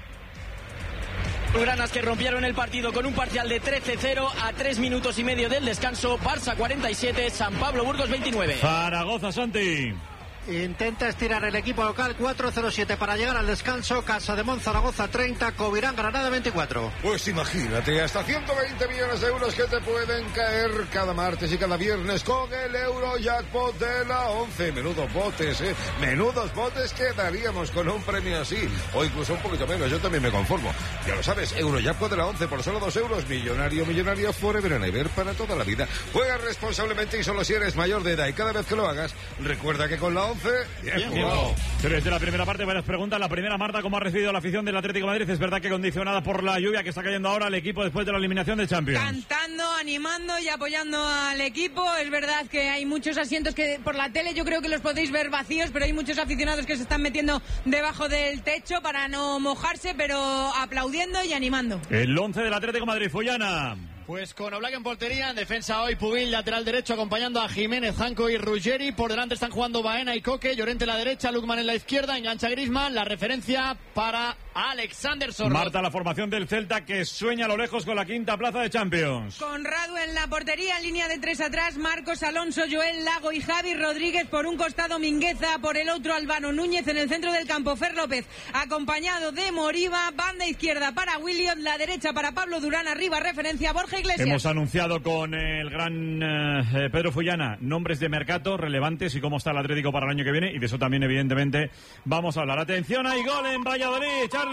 Granas que rompieron el partido con un parcial de 13-0 a 3 minutos y medio del descanso. Barça 47, San Pablo Burgos 29. Zaragoza, Santi. Intenta estirar el equipo local, 4-0-7 para llegar al descanso. Casademón, Zaragoza 30, Covirán, Granada 24. Pues imagínate, hasta 120 millones de euros que te pueden caer cada martes y cada viernes con el Eurojackpot de la 11. Menudos botes, menudos botes que daríamos con un premio así, o incluso un poquito menos. Yo también me conformo. Ya lo sabes, Eurojackpot de la 11 por solo 2 euros. Millonario, millonario, forever and ever, para toda la vida. Juega responsablemente y solo si eres mayor de edad, y cada vez que lo hagas, recuerda que con la 11 11. Bien jugado. 3 de la primera parte, varias preguntas. La primera, Marta, ¿cómo ha recibido la afición del Atlético de Madrid? Es verdad que condicionada por la lluvia que está cayendo ahora el equipo después de la eliminación de Champions. Cantando, animando y apoyando al equipo. Es verdad que hay muchos asientos que por la tele yo creo que los podéis ver vacíos, pero hay muchos aficionados que se están metiendo debajo del techo para no mojarse, pero aplaudiendo y animando. El 11 del Atlético de Madrid, Follana. Pues con Oblak en portería, en defensa hoy Pubil, lateral derecho, acompañando a Jiménez, Janco y Ruggeri. Por delante están jugando Baena y Coque, Llorente en la derecha, Lukman en la izquierda, engancha Griezmann, la referencia para Alexander Sorloth. Marta, la formación del Celta que sueña a lo lejos con la quinta plaza de Champions. Conrado en la portería, en línea de 3 atrás, Marcos Alonso, Joel Lago y Javi Rodríguez. Por un costado Mingueza, por el otro Albano Núñez. En el centro del campo Fer López, acompañado de Moriba. Banda izquierda para William, la derecha para Pablo Durán, arriba referencia Borja Iglesias. Hemos anunciado con el gran Pedro Follana nombres de mercado relevantes y cómo está el Atlético para el año que viene, y de eso también evidentemente vamos a hablar. Atención, hay gol en Valladolid, Charlie.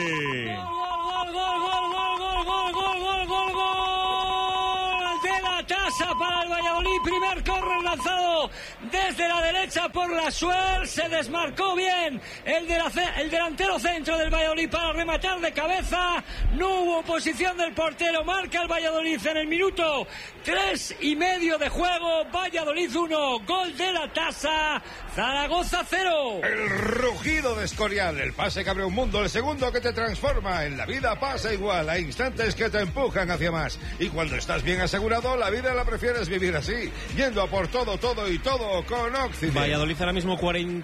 Gol de la Tasa para el Valladolid. Primer córner lanzado desde la derecha por la Suer. Se desmarcó bien el delantero centro del Valladolid para rematar de cabeza. No hubo posición del portero. Marca el Valladolid en el minuto 3,5 de juego. Valladolid 1, gol de la Tasa. Zaragoza 0. El rugido de Escorial, el pase que abre un mundo, el segundo que te transforma. En la vida pasa igual, hay instantes que te empujan hacia más. Y cuando estás bien asegurado, la vida la prefieres vivir así, yendo a por todo y todo con Occident. Valladolid ahora mismo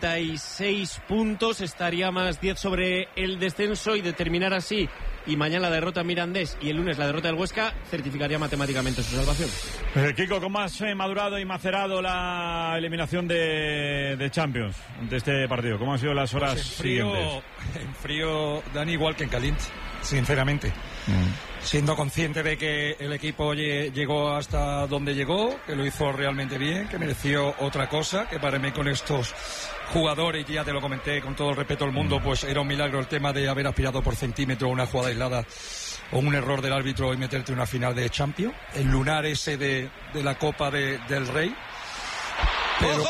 46 puntos, estaría más 10 sobre el descenso, y de terminar así, y mañana la derrota Mirandés y el lunes la derrota del Huesca, certificaría matemáticamente su salvación. Kiko, ¿cómo has madurado y macerado la eliminación de Champions de este partido? ¿Cómo han sido las horas siguientes? En frío, Dani, igual que en caliente, sinceramente. Siendo consciente de que el equipo llegó hasta donde llegó, que lo hizo realmente bien, que mereció otra cosa, que para mí con estos jugadores, ya te lo comenté con todo el respeto del mundo, pues era un milagro el tema de haber aspirado por centímetro a una jugada aislada o un error del árbitro y meterte en una final de Champions. El lunar ese de la Copa del Rey. Pero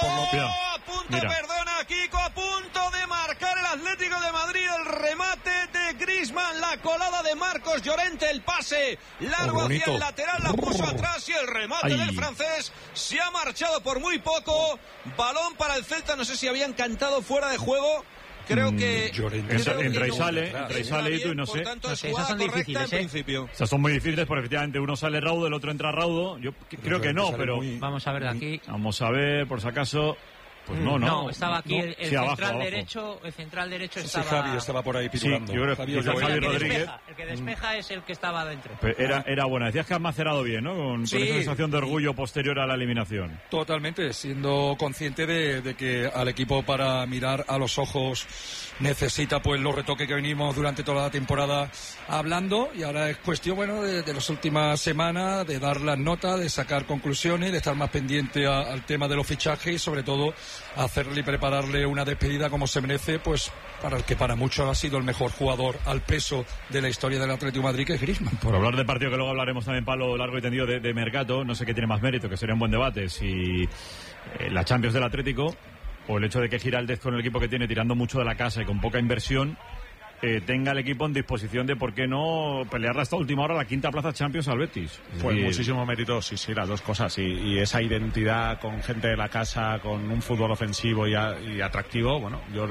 Perdona, Kiko, a punto de marcar el Atlético de Madrid. El remate de Griezmann, la colada de Marcos Llorente, el pase largo hacia el lateral, la puso atrás, y el remate del francés se ha marchado por muy poco. Balón para el Celta, no sé si habían cantado fuera de juego. Creo que entra y sale, y no sé. Esas son difíciles, Esas son muy difíciles porque efectivamente uno sale raudo, el otro entra raudo. Yo creo que no, pero vamos a ver de aquí. Vamos a ver, por si acaso. Pues no, estaba aquí el abajo, central derecho. El central derecho estaba. Sí, Javi estaba por ahí pitulando. Sí, yo creo que Javi Rodríguez. El que despeja es el que estaba adentro. Era buena. Decías que has macerado bien, ¿no? Con esa sensación de orgullo posterior a la eliminación. Totalmente, siendo consciente de que al equipo, para mirar a los ojos, necesita pues los retoques que venimos durante toda la temporada hablando, y ahora es cuestión de las últimas semanas de dar las notas, de sacar conclusiones, de estar más pendiente al tema de los fichajes y sobre todo hacerle y prepararle una despedida como se merece, pues para el que para muchos ha sido el mejor jugador al peso de la historia del Atlético de Madrid, que es Griezmann. Por hablar de partido, que luego hablaremos también, Pablo, largo y tendido de mercado, no sé qué tiene más mérito, que sería un buen debate, si la Champions del Atlético o el hecho de que Giraldez, con el equipo que tiene, tirando mucho de la casa y con poca inversión, tenga el equipo en disposición de, ¿por qué no pelearla hasta última hora la quinta plaza Champions al Betis? Pues muchísimo mérito, sí, las dos cosas, y esa identidad con gente de la casa, con un fútbol ofensivo y atractivo. Bueno, yo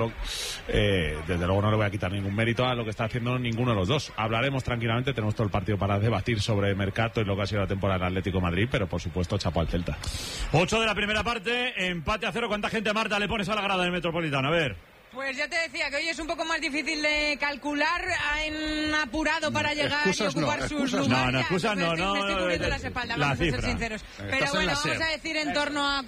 desde luego no le voy a quitar ningún mérito a lo que está haciendo ninguno de los dos. Hablaremos tranquilamente, tenemos todo el partido para debatir sobre mercado y lo que ha sido la temporada del Atlético de Madrid, pero por supuesto chapó al Celta. 8 de la primera parte, empate a 0. ¿Cuánta gente, Marta, le pones a la grada del Metropolitano? A ver. Pues ya te decía que hoy es un poco más difícil de calcular. Han apurado para llegar y ocupar sus lugares. No, excusas no. Me estoy cubriendo las espaldas, vamos a ser sinceros. Pero bueno, vamos a decir en torno a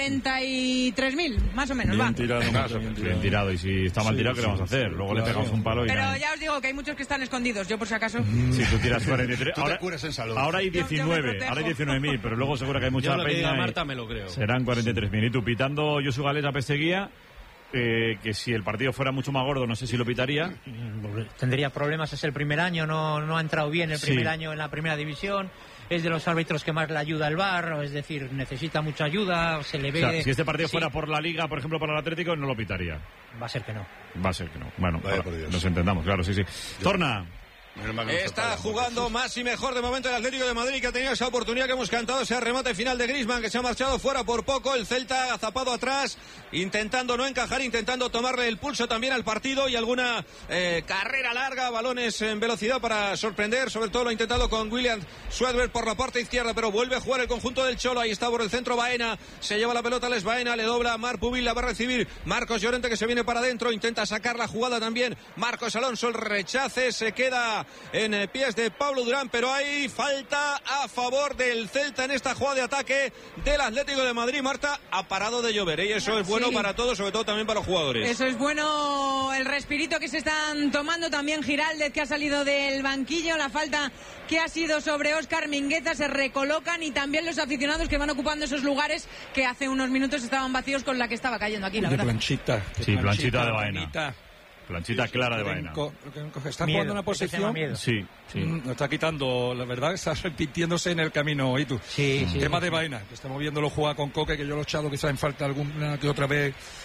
43.000, más o menos. Bien tirado, y si está mal tirado, ¿qué le vamos a hacer? Luego le pegamos un palo y Pero ya os digo que hay muchos que están escondidos, yo por si acaso. Si tú tiras 43. Tú te cures en salud. Ahora hay 19.000, pero luego seguro que hay mucha peña. Marta, me lo creo. Serán 43.000. Y tú pitando Josu Gález a Pesteguía, que si el partido fuera mucho más gordo, no sé si lo pitaría. Tendría problemas, es el primer año, no ha entrado bien el primer año en la primera división. es de los árbitros que más le ayuda al VAR, es decir, necesita mucha ayuda, se le ve... O sea, si este partido fuera por la Liga, por ejemplo, para el Atlético, no lo pitaría. Va a ser que no. Va a ser que no. Bueno, nos entendamos, claro, sí. Torna. Está jugando más y mejor de momento el Atlético de Madrid, que ha tenido esa oportunidad que hemos cantado, ese remate final de Griezmann, que se ha marchado fuera por poco. El Celta agazapado atrás, intentando no encajar, intentando tomarle el pulso también al partido, y alguna carrera larga, balones en velocidad para sorprender. Sobre todo lo ha intentado con William Schwedberg por la parte izquierda, pero vuelve a jugar el conjunto del Cholo. Ahí está por el centro Baena, se lleva la pelota Les Baena, le dobla Marc Pubil, la va a recibir Marcos Llorente, que se viene para adentro, intenta sacar la jugada también Marcos Alonso, el rechace, se queda en pies de Pablo Durán, pero hay falta a favor del Celta en esta jugada de ataque del Atlético de Madrid. Marta, ha parado de llover, y eso es bueno para todos, sobre todo también para los jugadores. Eso es bueno, el respirito que se están tomando. También Giraldez, que ha salido del banquillo. La falta que ha sido sobre Óscar Mingueza, se recolocan, y también los aficionados que van ocupando esos lugares que hace unos minutos estaban vacíos con la que estaba cayendo aquí, la verdad. Planchita. Sí, planchita de Baena. Planchita clara de Baena. Está jugando una posición. Sí. Nos está quitando, la verdad, está repitiéndose en el camino. ¿Y tú? Sí. Tema de Baena, que estamos viéndolo jugar con Coque, que yo lo he echado quizás en falta alguna que otra vez